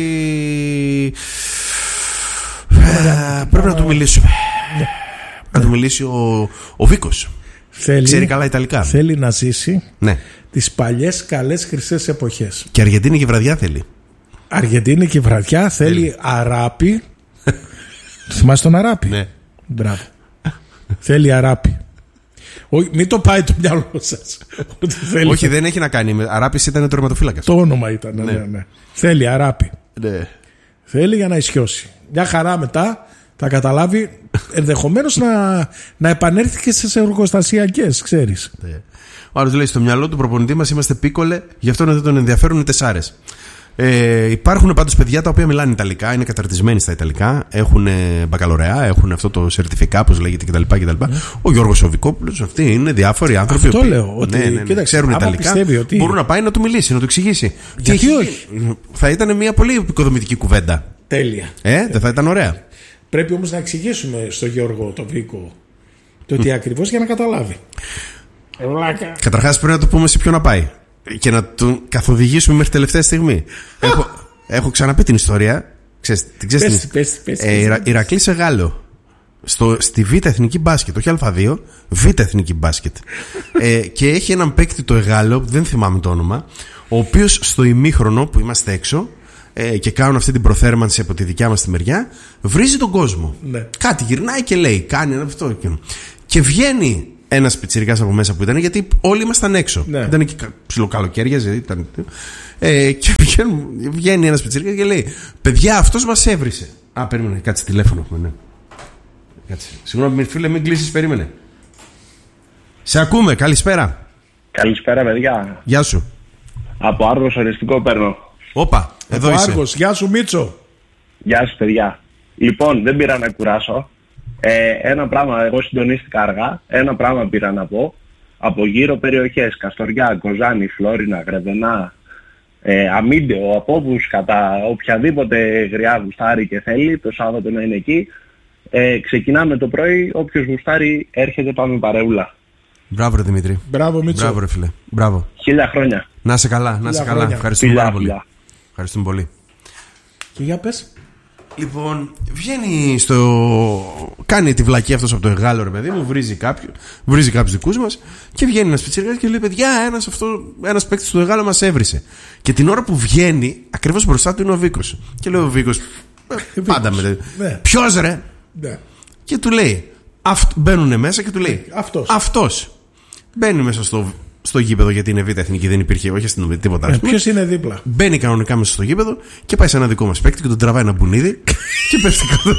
ε, πρέπει να του μιλήσουμε. Ναι. Να του μιλήσει ο, ο Βίκος. Θέλει, ξέρει καλά Ιταλικά. Θέλει να ζήσει ναι. τις παλιές καλές χρυσές εποχές. Και αργεντίνικη βραδιά θέλει. Αργεντίνικη βραδιά θέλει, θέλει. Αράπη. Θυμάσαι τον Αράπη? Ναι. Μπράβο. Θέλει Αράπη. Όχι, μην το πάει το μυαλό σας. Όχι, δεν έχει να κάνει. Αράπης ήταν τερματοφύλακας. Το όνομα ήταν. Ναι. Ναι, ναι. Θέλει Αράπη. Ναι. Θέλει για να ισιώσει. Μια χαρά μετά θα καταλάβει ενδεχομένως να, να επανέλθει και στις εργοστασιακές, ξέρεις. Ναι. Ο άλλος λέει: στο μυαλό του προπονητή μας είμαστε πίκολε, γι' αυτό δεν τον ενδιαφέρουν οι τεσσάρες. Ε, υπάρχουν πάντως παιδιά τα οποία μιλάνε Ιταλικά, είναι καταρτισμένοι στα Ιταλικά, έχουν μπακαλωρεά, έχουν αυτό το σερτιφικά, όπως λέγεται κτλ. κτλ. Mm. Ο Γιώργος Οβικόπουλος, αυτοί είναι διάφοροι άνθρωποι. Αυτό οποίοι, λέω. Ότι, ναι, ναι, ναι, κοίταξε, ξέρουν Ιταλικά. Ότι... Μπορούν να πάει να του μιλήσει, να του εξηγήσει. Γιατί Τι όχι. Θα ήταν μια πολύ επικοδομητική κουβέντα. Τέλεια. Ε, δεν θα ήταν ωραία. Πρέπει όμως να εξηγήσουμε στον Γιώργο, τον Βίκο, το τι ακριβώς για να καταλάβει. Καταρχάς πρέπει να το πούμε σε ποιο να πάει και να τον καθοδηγήσουμε μέχρι τελευταία στιγμή. έχω, έχω ξαναπεί την ιστορία. Ξέρεις, την ξέρεις, πες, πες, πες, ε, πες, Ηρακλή σε Γάλλο. Στο, στη Β' Εθνική Μπάσκετ, όχι Α2, Β' Εθνική Μπάσκετ. ε, και έχει έναν παίκτη το Εγάλο, δεν θυμάμαι το όνομα, ο ο οποίος στο ημίχρονο που είμαστε έξω ε, και κάνουν αυτή την προθέρμανση από τη δικιά μας τη μεριά, βρίζει τον κόσμο. Ναι. Κάτι γυρνάει και λέει, κάνει ένα αυτό και, και βγαίνει ένας πιτσιρικάς από μέσα που ήταν, γιατί όλοι ήμασταν έξω. Ναι. Ήταν και ψιλοκαλοκαίρια, ήταν. Ε, και βγαίνει, βγαίνει ένας πιτσιρικάς και λέει, παιδιά, αυτός μας έβρισε. Α, περίμενε, κάτσε τηλέφωνο. Ναι. Κάτσε. Συγγνώμη, φίλε, μην κλείσεις, περίμενε. Σε ακούμε, καλησπέρα. Καλησπέρα, παιδιά. Γεια σου. Από Άργος οριστικό παίρνω. Όπα, εδώ από είσαι. Άργος. Γεια σου, Μίτσο. Γεια σου, παιδιά. Λοιπόν, δεν πήρα να κουράσω. Ε, ένα πράγμα, εγώ συντονίστηκα αργά. Ένα πράγμα πήρα να πω. Από γύρω περιοχές, Καστοριά, Κοζάνη, Φλόρινα, Γρεβενά, ε, Αμίντεο, Απόβους, κατά οποιαδήποτε γριά γουστάρει και θέλει, το Σάββατο να είναι εκεί. Ε, ξεκινάμε το πρωί, όποιος γουστάρει έρχεται, πάμε παρεούλα. Μπράβο, ρε Δημήτρη. Μπράβο, Μίτσο. Μπράβο, ρε φίλε. Μπράβο. Χίλια χρόνια. Να είσαι καλά, να είσαι καλά. χρόνια. Ευχαριστούμε Φιλιά, πάρα πολύ. φιλιά. Ευχαριστούμε πολύ. Και για πες. Λοιπόν, βγαίνει στο. Κάνει τη βλακή αυτός από το Εγάλο, ρε παιδί μου, βρίζει κάποιου, βρίζει κάποιους δικούς μας και βγαίνει ένας πιτσιρικάς και λέει: παιδιά, ένας, αυτό, ένας παίκτης του Εγάλο μας έβρισε. Και την ώρα που βγαίνει, ακριβώς μπροστά του είναι ο Βίκος. Και λέει ο Βίκος: ε, πάντα με. Ναι. Ποιος ρε? Ναι. Και του λέει: μπαίνουν μέσα και του λέει: Αυτός. Αυτός. Μπαίνει μέσα στο, στο γήπεδο, γιατί είναι β' εθνική, δεν υπήρχε, όχι αστυνομία, τίποτα. Ε, ποιος είναι δίπλα? Μπαίνει κανονικά μέσα στο γήπεδο και πάει σε ένα δικό μας παίκτη και τον τραβάει ένα μπουνίδι και πέφτει κάτω.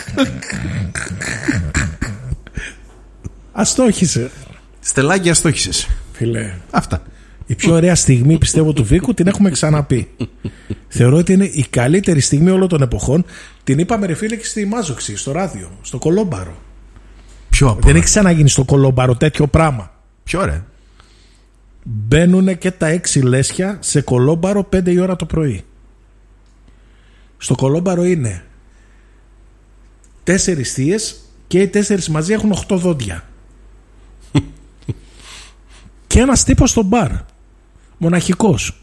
Αστόχησε. Στελάκι, αστόχησες. Φίλε. Αυτά. Η πιο ωραία στιγμή, πιστεύω, του Βίκου την έχουμε ξαναπεί. Θεωρώ ότι είναι η καλύτερη στιγμή όλων των εποχών. Την είπαμε, ρε φίλε, και στη Μάζοξη, στο ράδιο, στο Κολόμπαρο. Ποιο από Δεν έχει ξαναγίνει στο Κολόμπαρο τέτοιο πράγμα. Ποιο ρε? Μπαίνουν και τα έξι λέσια σε Κολόμπαρο πέντε η ώρα το πρωί. Στο Κολόμπαρο είναι τέσσερις θείες και οι τέσσερις μαζί έχουν οχτώ δόντια. Και ένας τύπος στο μπαρ, μοναχικός.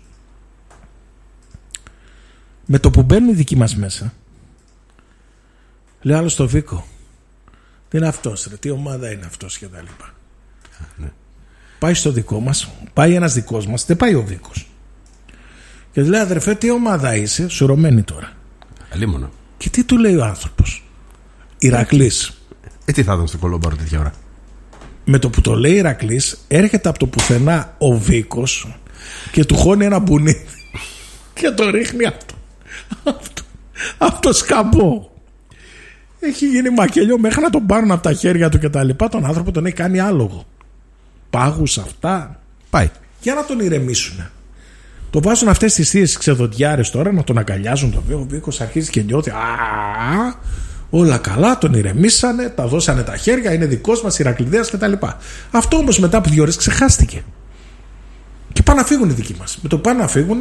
Με το που μπαίνουν οι δικοί μας μέσα, λέει άλλο στο Βίκο: τι είναι αυτός ρε, τι ομάδα είναι αυτός και τα λοιπά. Ναι. Πάει στο δικό μας, πάει ένας δικός μας, δεν πάει ο Βίκος. Και του λέει: αδερφέ, τι ομάδα είσαι? Σουρωμένη τώρα. Αλίμονο. Και τι του λέει ο άνθρωπος? Ηρακλής. Ε, τι θα ήταν στο Κολόμπαρο τέτοια ώρα? Με το που το λέει Ηρακλής, έρχεται από το πουθενά ο Βίκος και του χώνει ένα μπουνίδι και το ρίχνει αυτό. Αυτό, αυτό σκαμπό. Έχει γίνει μακελιό μέχρι να τον πάρουν από τα χέρια του και τα λοιπά. Τον άνθρωπο τον έχει κάνει άλογο. Πάγους αυτά. Πάει. Για να τον ηρεμήσουν. Το βάζουν αυτές τις θείες ξεδοντιάρες τώρα να τον αγκαλιάζουν. Το ο Βίκος αρχίζει και νιώθει: α, όλα καλά, τον ηρεμήσανε, τα δώσανε τα χέρια, είναι δικός μας, Ηρακλειδέας κτλ. Αυτό όμως μετά από δύο ώρες ξεχάστηκε. Και πάνε να φύγουν οι δικοί μας. Με το πάνε να φύγουν,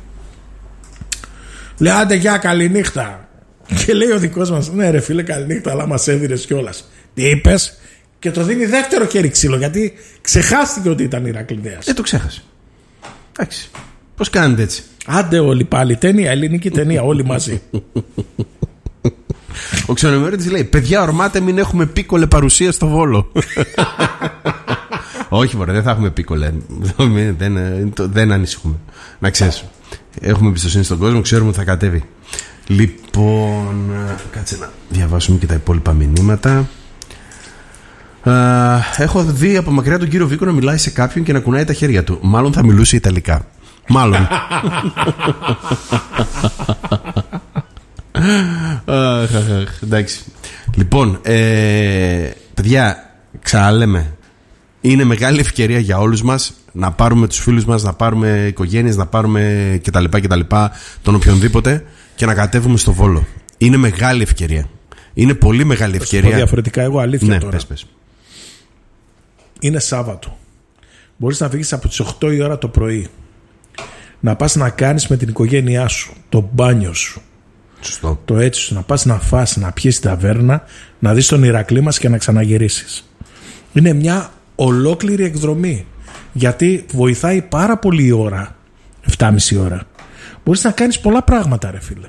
λέει: άντε γεια, καληνύχτα. Και λέει ο δικός μας: ναι, ρε φίλε, καληνύχτα, αλλά μας έδινες κιόλας. Τι είπες? Και το δίνει δεύτερο χέρι ξύλο, γιατί ξεχάστηκε ότι ήταν Ηρακλειδέας. Ε, το ξέχασε. Εντάξει. Πώς κάνετε έτσι? Άντε όλοι πάλι, ταινία, ελληνική ταινία, όλοι μαζί. Ο ξενομερίτης λέει: παιδιά, ορμάτε, μην έχουμε πίκολε παρουσία στο Βόλο. Όχι, μωρέ, δεν θα έχουμε πίκολε. δεν, δεν ανησυχούμε. Να ξέρεις. Έχουμε εμπιστοσύνη στον κόσμο, ξέρουμε ότι θα κατέβει. Λοιπόν, κάτσε να διαβάσουμε και τα υπόλοιπα μηνύματα. Uh, έχω δει από μακριά τον κύριο Βίκο να μιλάει σε κάποιον και να κουνάει τα χέρια του. Μάλλον θα μιλούσε Ιταλικά. Μάλλον. uh, εντάξει. Λοιπόν, ε, παιδιά, ξαναλέμε, είναι μεγάλη ευκαιρία για όλους μας να πάρουμε τους φίλους μας, να πάρουμε οικογένειες, να πάρουμε κτλ, κτλ, τον οποιονδήποτε και να κατέβουμε στο Βόλο. Είναι μεγάλη ευκαιρία. Είναι πολύ μεγάλη ευκαιρία. Θα διαφορετικά, εγώ αλήθεια ναι, τώρα. Πες, πες. Είναι Σάββατο. Μπορείς να φύγεις από τις οκτώ η ώρα το πρωί, να πας να κάνεις με την οικογένειά σου το μπάνιο σου, Σωστό. το έτσι σου, να πας να φας, να πιεις την ταβέρνα, να δεις τον Ηρακλή μας και να ξαναγυρίσεις. Είναι μια ολόκληρη εκδρομή, γιατί βοηθάει πάρα πολύ η ώρα, επτά και μισή ώρα. Μπορείς να κάνεις πολλά πράγματα, ρε φίλε.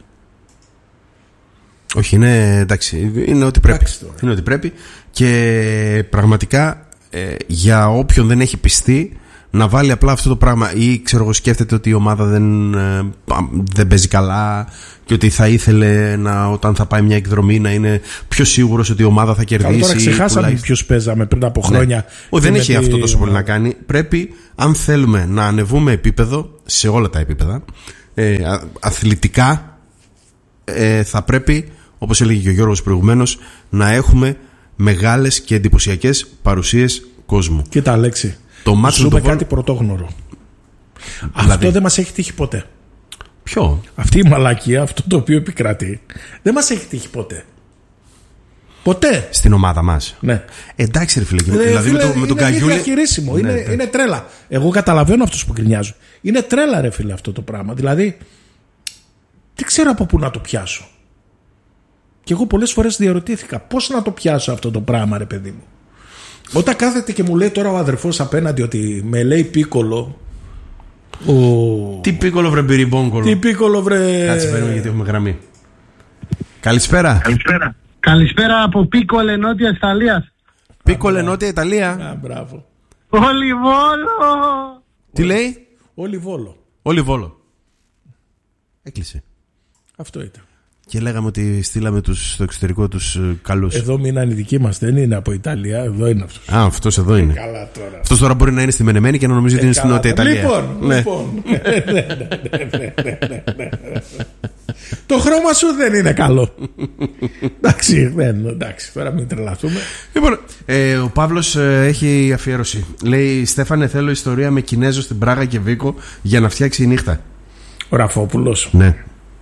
Όχι, είναι εντάξει, είναι ό,τι πρέπει. Εντάξει, είναι ό,τι πρέπει και πραγματικά ε, για όποιον δεν έχει πιστεί να βάλει απλά αυτό το πράγμα. Ή ξέρω εγώ, σκέφτεται ότι η ομάδα δεν, δεν παίζει καλά και ότι θα ήθελε να, όταν θα πάει μια εκδρομή να είναι πιο σίγουρος ότι η ομάδα θα κερδίσει. Καλά, τώρα ξεχάσαμε ποιους παίζαμε πριν από χρόνια. Ναι. Ο, δεν έχει τη... αυτό τόσο πολύ να κάνει. Πρέπει, αν θέλουμε να ανεβούμε επίπεδο σε όλα τα επίπεδα, ε, αθλητικά, ε, θα πρέπει, όπως έλεγε και ο Γιώργος προηγουμένως, να έχουμε μεγάλες και εντυπωσιακές παρουσίες κόσμου. Κοίτα, Αλέξη, το μάτσο σου είπε το... κάτι πρωτόγνωρο. Δηλαδή... Αυτό δεν μας έχει τύχει ποτέ. Ποιο? Αυτή η μαλακία, αυτό το οποίο επικρατεί, δεν μας έχει τύχει ποτέ. Ποτέ. Στην ομάδα μας. Ναι. Εντάξει, ρε φίλε, Ε, δηλαδή φίλε, με, το, με τον Καγιούλη. Είναι διαχειρίσιμο. Ναι, είναι, ναι. είναι τρέλα. Εγώ καταλαβαίνω αυτούς που γκρινιάζουν. Είναι τρέλα, ρε φίλε, αυτό το πράγμα. Δηλαδή, δεν ξέρω από πού να το πιάσω. Και εγώ πολλές φορές διαρωτήθηκα πώς να το πιάσω αυτό το πράγμα, ρε παιδί μου. Όταν κάθεται και μου λέει τώρα ο αδερφός απέναντι ότι με λέει Πίκολο. Ο... Τι Πίκολο, βρε μπυριμπόγκολο. Τι Πίκολο, βρε. Κάτσε, παίρνουμε γιατί έχουμε γραμμή. Καλησπέρα. Καλησπέρα. Καλησπέρα από Πίκολε, Νότια Ιταλίας. Πίκολε, Νότια Ιταλία. Α, μπράβο. Όλοι Βόλο. Τι λέει? Όλοι Βόλο. Όλοι Βόλο. Έκλεισε. Αυτό ήταν. Και λέγαμε ότι στείλαμε τους, στο εξωτερικό τους ε, καλούς. Εδώ μείναν οι δικοί μας, δεν είναι από Ιταλία, εδώ είναι αυτός. Α, αυτός εδώ είναι. Καλά τώρα. Αυτός τώρα μπορεί να είναι στη Μενεμένη και να νομίζει ότι είναι στην Νότια Ιταλία. Λοιπόν, Ναι. λοιπόν. Ναι, ναι, ναι, ναι, ναι, ναι. Το χρώμα σου δεν είναι καλό. Εντάξει, δεν, εντάξει, τώρα μην τρελαθούμε. Λοιπόν, ε, ο Παύλος ε, έχει αφιέρωση. Λέει: Στέφανε, θέλω ιστορία με Κινέζο στην Πράγα και Βίκο για να φτιάξει η νύχτα. Ο Ραφόπουλος. Ναι.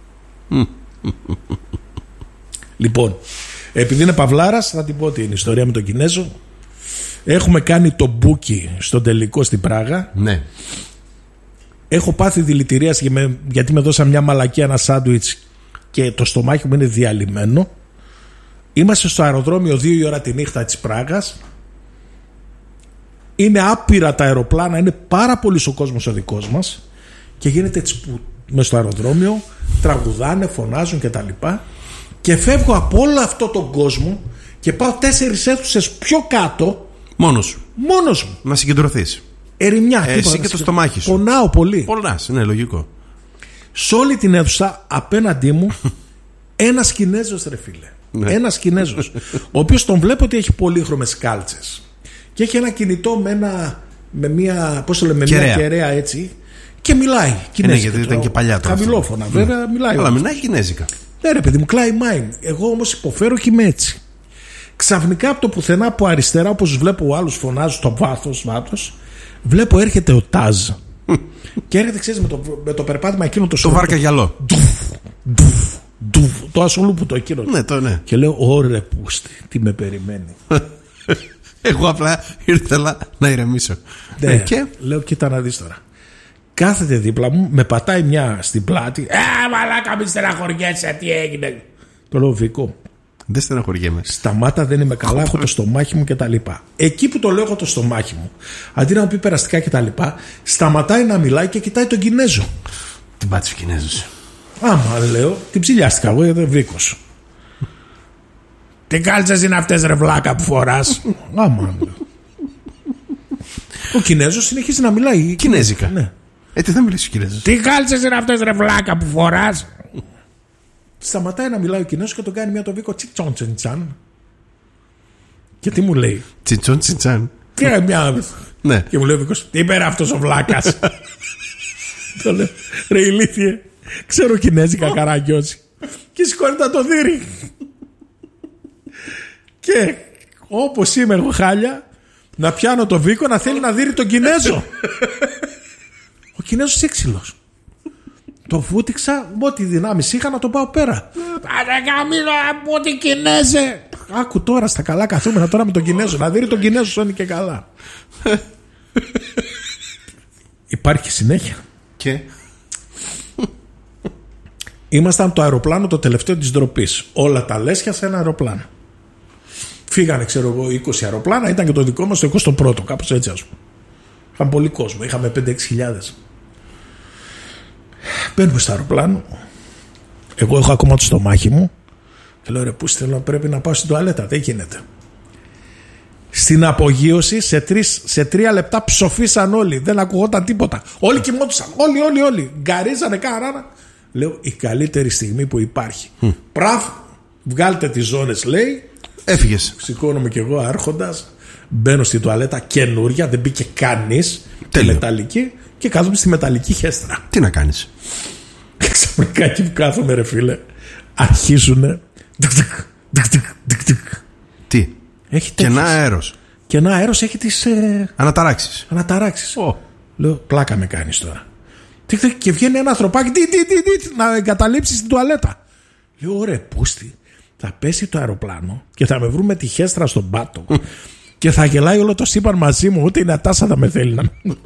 Λοιπόν, επειδή είναι παυλάρας, θα την πω την ιστορία με τον Κινέζο. Έχουμε κάνει το μπούκι στον τελικό στην Πράγα. Ναι. Έχω πάθει δηλητηρίαση για με- γιατί με δώσα μια μαλακία, ένα σάντουιτς και το στομάχι μου είναι διαλυμένο. Είμαστε στο αεροδρόμιο δύο η ώρα τη νύχτα της Πράγας. Είναι άπειρα τα αεροπλάνα, είναι πάρα πολύ ο κόσμος ο δικός μας και γίνεται έτσι που μες στο αεροδρόμιο τραγουδάνε, φωνάζουν και τα λοιπά και φεύγω από όλο αυτό τον κόσμο και πάω τέσσερις αίθουσες πιο κάτω Μόνος σου. μόνος μου. Να συγκεντρωθείς. Ερημιά. Ε, τίποτα, εσύ και το να στομάχι σου. Πονάω πολύ. Πονάς, ναι, λογικό. Σε όλη την αίθουσα απέναντί μου ένας Κινέζος, ρε φίλε. Ναι. Ένας Κινέζος, ο οποίος τον βλέπω ότι έχει πολύχρωμες κάλτσες και έχει ένα κινητό με, ένα, με μια, πώς το λέμε, με μια Κεραία. κεραία έτσι και μιλάει κινέζικα. γιατί ήταν και παλιά τώρα αυτό. Χαμηλόφωνα, βέβαια, μιλάει. Αλλά όμως. μιλάει κινέζικα. Ναι, ρε παιδί μου, κλάει μάιν. Εγώ όμως υποφέρω και είμαι έτσι. Ξαφνικά από το πουθενά από αριστερά, όπως βλέπω άλλους φωνάζουν στο βάθος, βάθος, βλέπω έρχεται ο Τάζ. Και έρχεται, ξέρεις, με το, με το περπάτημα εκείνο το Το σώμα. βάρκα γυαλό. Ντουφ, ντουφ, ντουφ, το ασολούπου εκείνο. Ναι, το ναι. Και λέω, ωρε πούστη, τι με περιμένει. Εγώ απλά ήρθα να ηρεμήσω. Ναι, Ε, και λέω, κοίτα να δεις τώρα. Κάθεται δίπλα μου, με πατάει μια στην πλάτη. Ε, μαλάκα, μην στεναχωριέσαι, τι έγινε. Το λέω, Βίκο, δεν στεναχωριέμαι. σταμάτα, δεν είμαι καλά, έχω το στομάχι μου κτλ. Εκεί που το λέω, έχω το στομάχι μου, αντί να μου πει περαστικά κτλ., σταματάει να μιλάει και κοιτάει τον Κινέζο. Την πάτησε ο Κινέζος. Άμα λέω, την ψηλιάστηκα εγώ γιατί Βίκος. Τι κάλτσες είναι αυτές, ρε βλάκα, που φοράς? Άμα λέω. Ο Κινέζος συνεχίζει να μιλάει. Κινέζικα. Ναι. Ε, τι θα μιλήσει ο Κινέζος. Τι κάλτσες είναι αυτές, ρε βλάκα, που φοράς? Σταματάει να μιλάει ο Κινέζος και τον κάνει μια το Βίκο τσιτσόν τσιτσάν. Και τι μου λέει? Τσιτσόν τσιτσάν. Και μια. Ναι. Και μου λέει ο Βίκος, τι είπε αυτός ο βλάκας? Το λέω, ρε ηλίθιε, ξέρω Κινέζικα καραγκιόζι. Και σηκώνει το δύρι. Και όπως είμαι εγώ χάλια, να πιάνω το Βίκο να θέλει να δείρει τον Κινέζο. Ο Κινέζος έξυλος. Το φούτυξα, με ό,τι δυνάμεις είχα να το πάω πέρα. Άντε καμίλα, από ό,τι Κινέζε. Άκου τώρα στα καλά καθούμενα τώρα με τον Κινέζο. Να δείρει τον Κινέζο σου είναι και καλά. Υπάρχει συνέχεια. Και Ήμασταν το αεροπλάνο το τελευταίο της ντροπής. Όλα τα λέσια σε ένα αεροπλάνο. Φύγανε, ξέρω εγώ, είκοσι αεροπλάνα, ήταν και το δικό μας το εικοστό πρώτο, κάπως έτσι, ας πούμε. Είχαμε πολύ κόσμο, είχαμε πέντε έξι χιλιάδες. Μπαίνουμε στο αεροπλάνο. Εγώ έχω ακόμα το στομάχι μου. Και λέω, ρε, πού θέλω, πρέπει να πάω στην τουαλέτα, δεν γίνεται. Στην απογείωση σε, τρεις, σε τρία λεπτά ψοφίσαν όλοι. Δεν ακουγόταν τίποτα. Όλοι κοιμόντουσαν. Όλοι, όλοι, όλοι. Γκαρίζανε κάρανα. Λέω η καλύτερη στιγμή που υπάρχει. Mm. Πραφ, βγάλτε τις ζώνες, λέει. Έφυγες. Σηκώνομαι κι εγώ άρχοντας. Μπαίνω στη τουαλέτα καινούρια. Δεν μπήκε κανείς. Μεταλλική. Και κάθομαι στη μεταλλική χέστρα. Τι να κάνεις. Και ξαφνικά εκεί που κάθομαι, ρε φίλε, αρχίζουνε. Τι. Έχει και ένα αέρος. Και ένα αέρος έχει τις ε... αναταράξεις. Αναταράξεις. Oh. Λέω, πλάκα με κάνεις τώρα. Και βγαίνει ένα ανθρωπάκι τι, τι, τι, τι, να εγκαταλείψει την τουαλέτα. Λέω, ωραία, πούστη. Θα πέσει το αεροπλάνο και θα με βρουν με τη χέστρα στον πάτο. Και θα γελάει όλο το σύμπαν μαζί μου. Ούτε η Νατάσα θα με θέλει να με.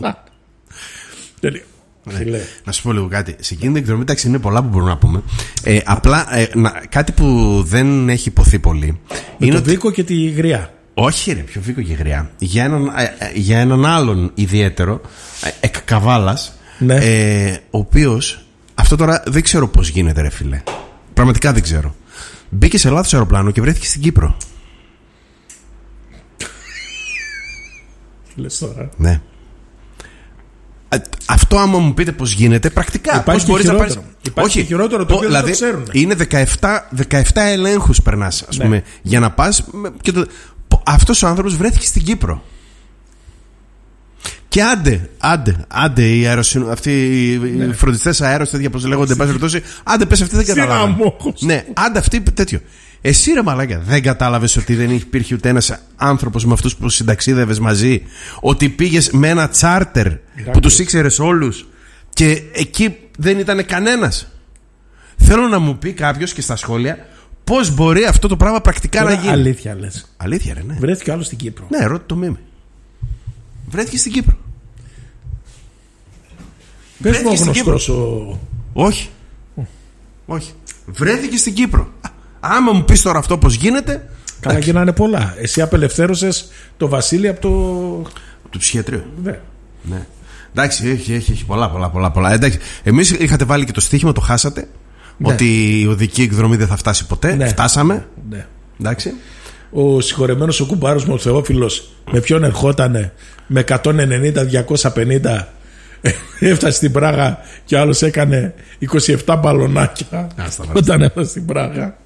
Ναι. Να σου πω λίγο κάτι. Σε εκείνη την εκδρομή, εντάξει, είναι πολλά που μπορούμε να πούμε. Ε, απλά ε, να, κάτι που δεν έχει υποθεί πολύ. Με είναι το ότι... Βίκο και τη Γριά. Όχι, ρε, πιο Βίκο και Γριά. Για έναν, ε, για έναν άλλον ιδιαίτερο, ε, εκ Καβάλας, ναι. ε, ο οποίος, αυτό τώρα δεν ξέρω πώς γίνεται, ρε φίλε. Πραγματικά δεν ξέρω. Μπήκε σε λάθος αεροπλάνο και βρέθηκε στην Κύπρο. Λες τώρα. Ναι. Αυτό άμα μου πείτε πώς γίνεται πρακτικά. Υπάρχει πώς μπορείς να πάρεις... Υπάρχει Όχι, χειρότερο το οποίο δηλαδή, δεν το ξέρουν. Είναι δεκαεπτά, δεκαεπτά ελέγχους περνάς, ας ναι. πούμε, για να πας και το... Αυτός ο άνθρωπος βρέθηκε στην Κύπρο. Και άντε, άντε, άντε οι αεροσυνο... αυτοί ναι. οι φροντιστές αέρος, τέτοια πώς λέγονται, εν πάση περιπτώσει, άντε πες αυτοί δεν καταλάβουν. Ναι, άντε αυτοί τέτοιο. Εσύ ρε μαλάκα, δεν κατάλαβες ότι δεν υπήρχε ούτε ένας άνθρωπος με αυτούς που συνταξίδευες μαζί, ότι πήγες με ένα τσάρτερ που τους ήξερες όλους και εκεί δεν ήταν κανένας. Θέλω να μου πει κάποιος και στα σχόλια πώς μπορεί αυτό το πράγμα πρακτικά τώρα να γίνει. Αλήθεια λες. Αλήθεια ρε, ναι. Βρέθηκε άλλο στην Κύπρο. Ναι, ρώτα το μίμη. Βρέθηκε στην Κύπρο. Πες μου ο γνωστός ο... Όχι. Oh. Όχι. Βρέθηκε στην Κύπρο. Άμα μου πεις τώρα αυτό πώς γίνεται. Καλά και να είναι πολλά. Εσύ απελευθέρωσες το Βασίλη από το. Από το ψυχιατρίο. Ναι. Ναι. Εντάξει, έχει, έχει, έχει πολλά, πολλά, πολλά. πολλά. Εντάξει, εμείς είχατε βάλει και το στοίχημα, το χάσατε. Ναι. Ότι η οδική εκδρομή δεν θα φτάσει ποτέ. Ναι. Φτάσαμε. Ναι. Εντάξει. Ο συγχωρεμένος ο κουμπάρος μου ο Θεόφιλος, με ποιον ερχότανε με εκατόν ενενήντα με διακόσια πενήντα. Έφτασε στην Πράγα και άλλος έκανε είκοσι επτά μπαλονάκια όταν έφτασε στην Πράγα.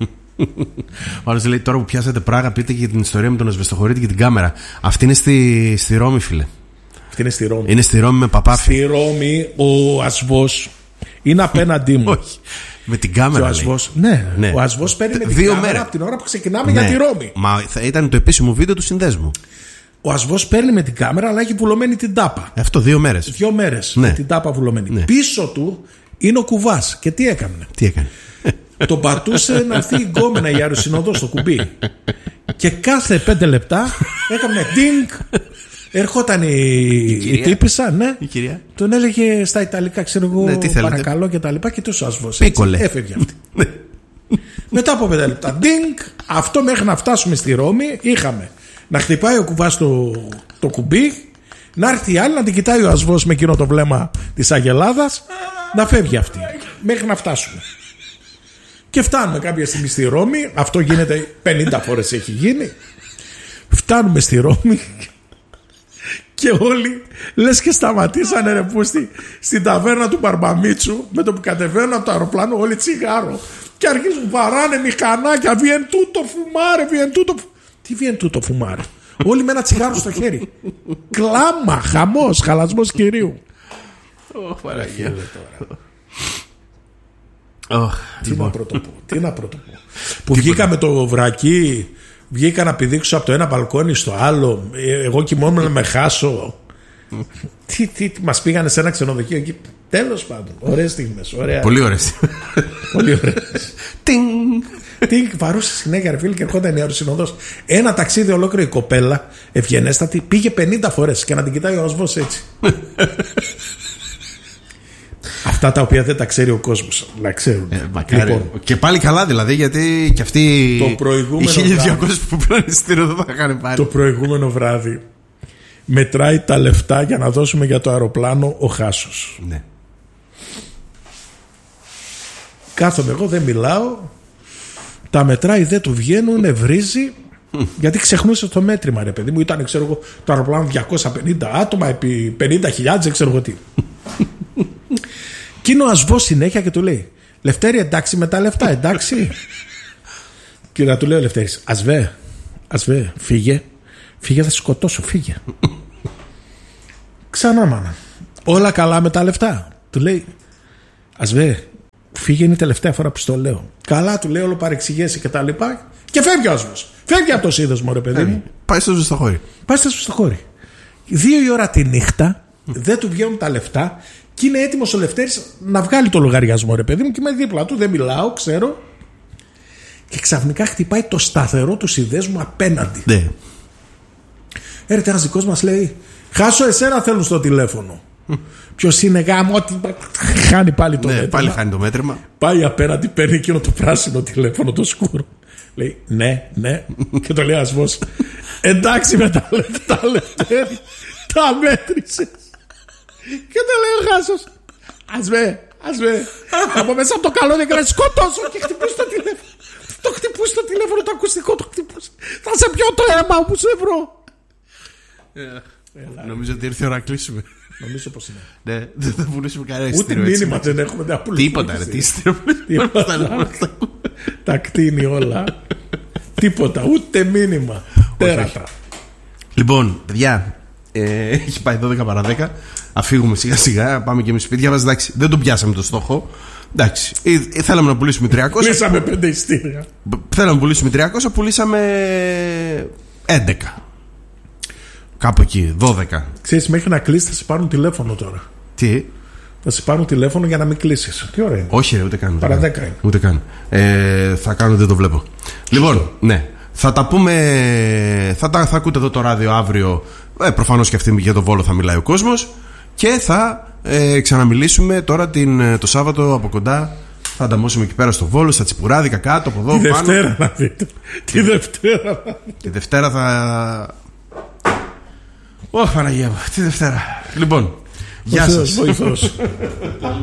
Ο άλλος λέει τώρα που πιάσατε Πράγα, πείτε και την ιστορία με τον ασβεστοχωρίτη και την κάμερα. Αυτή είναι στη, στη Ρώμη, φίλε. Αυτή είναι στη Ρώμη. Είναι στη Ρώμη με παπάφι. Στη Ρώμη ο Ασβός είναι απέναντί μου. Όχι. Με την κάμερα. Ο Ασβός, ναι, ναι. Ο Ασβός παίρνει με την Δύο κάμερα μέρες. από την ώρα που ξεκινάμε ναι. για τη Ρώμη. Μα θα ήταν το επίσημο βίντεο του συνδέσμου. Ο Ασβός παίρνει με την κάμερα, αλλά έχει βουλωμένη την τάπα. Αυτό δύο μέρες. Δύο μέρες ναι. με την τάπα βουλωμένη. Ναι. Πίσω του είναι ο κουβάς. Και τι έκανε. Τι έκανε. Τον πατούσε να έρθει η γκόμενα η αεροσυνοδό στο κουμπί. Και κάθε πέντε λεπτά έκανε ντίνγκ. Ερχόταν η, η, η τύπισσα, ναι. Η κυρία. Τον έλεγε στα Ιταλικά, ξέρω εγώ, ναι, παρακαλώ και τα λοιπά. Και τόσο Ασβός. Πίκολε. Έφευγε αυτή. Μετά από πέντε λεπτά, ντίνγκ. Αυτό μέχρι να φτάσουμε στη Ρώμη είχαμε να χτυπάει ο κουβάς το, το κουμπί, να έρθει η άλλη να την κοιτάει ο Ασβός με εκείνο το βλέμμα της Αγελάδας, να φεύγει αυτή. Μέχρι να φτάσουμε. Και φτάνουμε κάποια στιγμή στη Ρώμη. Αυτό γίνεται πενήντα φορές έχει γίνει. Φτάνουμε στη Ρώμη και όλοι λες και σταματήσανε ρε πούστη στην ταβέρνα του Μπαρμπαμίτσου. Με το που κατεβαίνουν από το αεροπλάνο όλοι τσιγάρο. Και αρχίζουν βαράνε μηχανάκια. Βιεν τούτο φουμάρε, βιεν τούτο. Τι βιεν τούτο φουμάρε. Όλοι με ένα τσιγάρο στο χέρι. Κλάμα, χαμός, χαλασμός κυρίου. Ωχ, Παναγία. Oh, τι να πρωτοπώ, τι να πρωτοπώ. Που βγήκα με το βρακί, βγήκα να πηδήξω από το ένα μπαλκόνι στο άλλο. Εγώ κοιμόμουν να με χάσω. τι, τι, μας πήγανε σε ένα ξενοδοχείο εκεί. Τέλος πάντων, ωραίες στιγμές. Ωραία. Πολύ ωραίες. Πολύ ωραίες. Τινγκ, βαρούσε συνέχεια ρε φίλε και ερχόταν η αεροσυνοδός. Ένα ταξίδι ολόκληρο η κοπέλα, ευγενέστατη, πήγε πενήντα φορές και να την κοιτάει ο Ασβός έτσι. Αυτά τα οποία δεν τα ξέρει ο κόσμος. Να ξέρουν. Ε, λοιπόν. Και πάλι καλά δηλαδή, γιατί και αυτοί οι χίλια διακόσιοι που πήραν εισιτήριο δεν θα είχαν πάρει. Το προηγούμενο βράδυ μετράει τα λεφτά για να δώσουμε για το αεροπλάνο ο Χάσος. Ναι. Κάθομαι εγώ, δεν μιλάω. Τα μετράει, δεν του βγαίνουν, βρίζει. Γιατί ξεχνούσε το μέτρημα, ρε παιδί μου. Ήταν, ξέρω εγώ, το αεροπλάνο διακόσια πενήντα άτομα επί πενήντα χιλιάδες, δεν ξέρω εγώ τι. Και είναι ο Ασβός συνέχεια και του λέει: Λευτέρη, εντάξει με τα λεφτά, εντάξει. Και να του λέει ο Λευτέρης: Ασβέ, Ασβέ, φύγε. Φύγε, θα σε σκοτώσω, φύγε. Ξανά, μάνα. Όλα καλά με τα λεφτά. Του λέει: Ασβέ, φύγε, είναι η τελευταία φορά που στο λέω. Καλά, του λέει, όλο παρεξηγέσαι και τα λοιπά. Και φεύγει ο Ασβός. Φεύγει από το σύνδεσμο, ρε παιδί μου. Πάει στο ζεστοχώρι. Πάει στο ζεστοχώρι. Δύο η ώρα τη νύχτα, δεν του βγαίνουν τα λεφτά και είναι έτοιμος ο Λευτέρης να βγάλει το λογαριασμό, ρε παιδί μου, και είμαι δίπλα του, δεν μιλάω, ξέρω. Και ξαφνικά χτυπάει το σταθερό του συνδέσμου απέναντι. Ναι. Έρχεται ένας δικός μας, λέει: Χάσω, εσένα θέλουν στο τηλέφωνο. Ποιος είναι, γάμο, ότι χάνει πάλι το ναι, μέτρημα. Πάλι χάνει το μέτρημα. Πάει απέναντι, παίρνει εκείνο το πράσινο τηλέφωνο, το σκούρο. Λέει: Ναι, ναι. Και το λέει Ασβός: Εντάξει με τα λεφτά, Λευτέρη, τα μέτρησες. Και το λέει ο Χάσος: Ασβέ, Ασβέ, από μέσα από το καλό δεν κρατήσει, σκοτώσω. Και χτυπούσε το τηλέφωνο. Το χτυπούσε το τηλέφωνο, το ακουστικό το χτυπούσε. Θα σε πιω το αίμα που σε βρω. Yeah. Νομίζω ότι ήρθε η ώρα να κλείσουμε. Νομίζω πως είναι. Ναι, δεν θα πουλήσουμε κανένα Ούτε εισιτήριο. μήνυμα δεν έχουμε να πουλήσουμε. Τίποτα, ρε, τι εισιτήριο. Τα κτίνει όλα. Τίποτα, ούτε μήνυμα. Τέρατα. Λοιπόν, παιδιά, ε, έχει πάει δώδεκα παρά δέκα. Αφήγουμε σιγά σιγά, πάμε και εμείς σπίτια μας. Εντάξει, δεν τον πιάσαμε το στόχο. Εντάξει, ε, θέλαμε να πουλήσουμε τριακόσια. Πουλήσαμε πέντε εισιτήρια. Θέλαμε να πουλήσουμε τριακόσια, πουλήσαμε έντεκα. Κάπου εκεί, δώδεκα. Ξέρεις, μέχρι να κλείσει θα σε πάρουν τηλέφωνο τώρα. Τι? Θα σε πάρουν τηλέφωνο για να μην κλείσεις. Τι ωραία είναι. Όχι, ρε, ούτε καν. Παρά δέκα είναι. Ούτε καν. Ε, θα κάνω, δεν το βλέπω. Λοιπόν, ναι. Θα τα πούμε. Θα, τα, θα ακούτε εδώ το ράδιο αύριο. Ε, προφανώς και αυτή για το Βόλο θα μιλάει ο κόσμος. Και θα ε, ξαναμιλήσουμε τώρα την, το Σάββατο από κοντά. Θα ανταμώσουμε εκεί πέρα στο Βόλο, στα Τσιπουράδικα, κάτω από εδώ. Τη πάνω. Δευτέρα να δείτε. Τη Δευτέρα. Τη Δευτέρα θα. Ω, Παναγία μου, τη Δευτέρα. Λοιπόν, γεια σας. Βοηθός.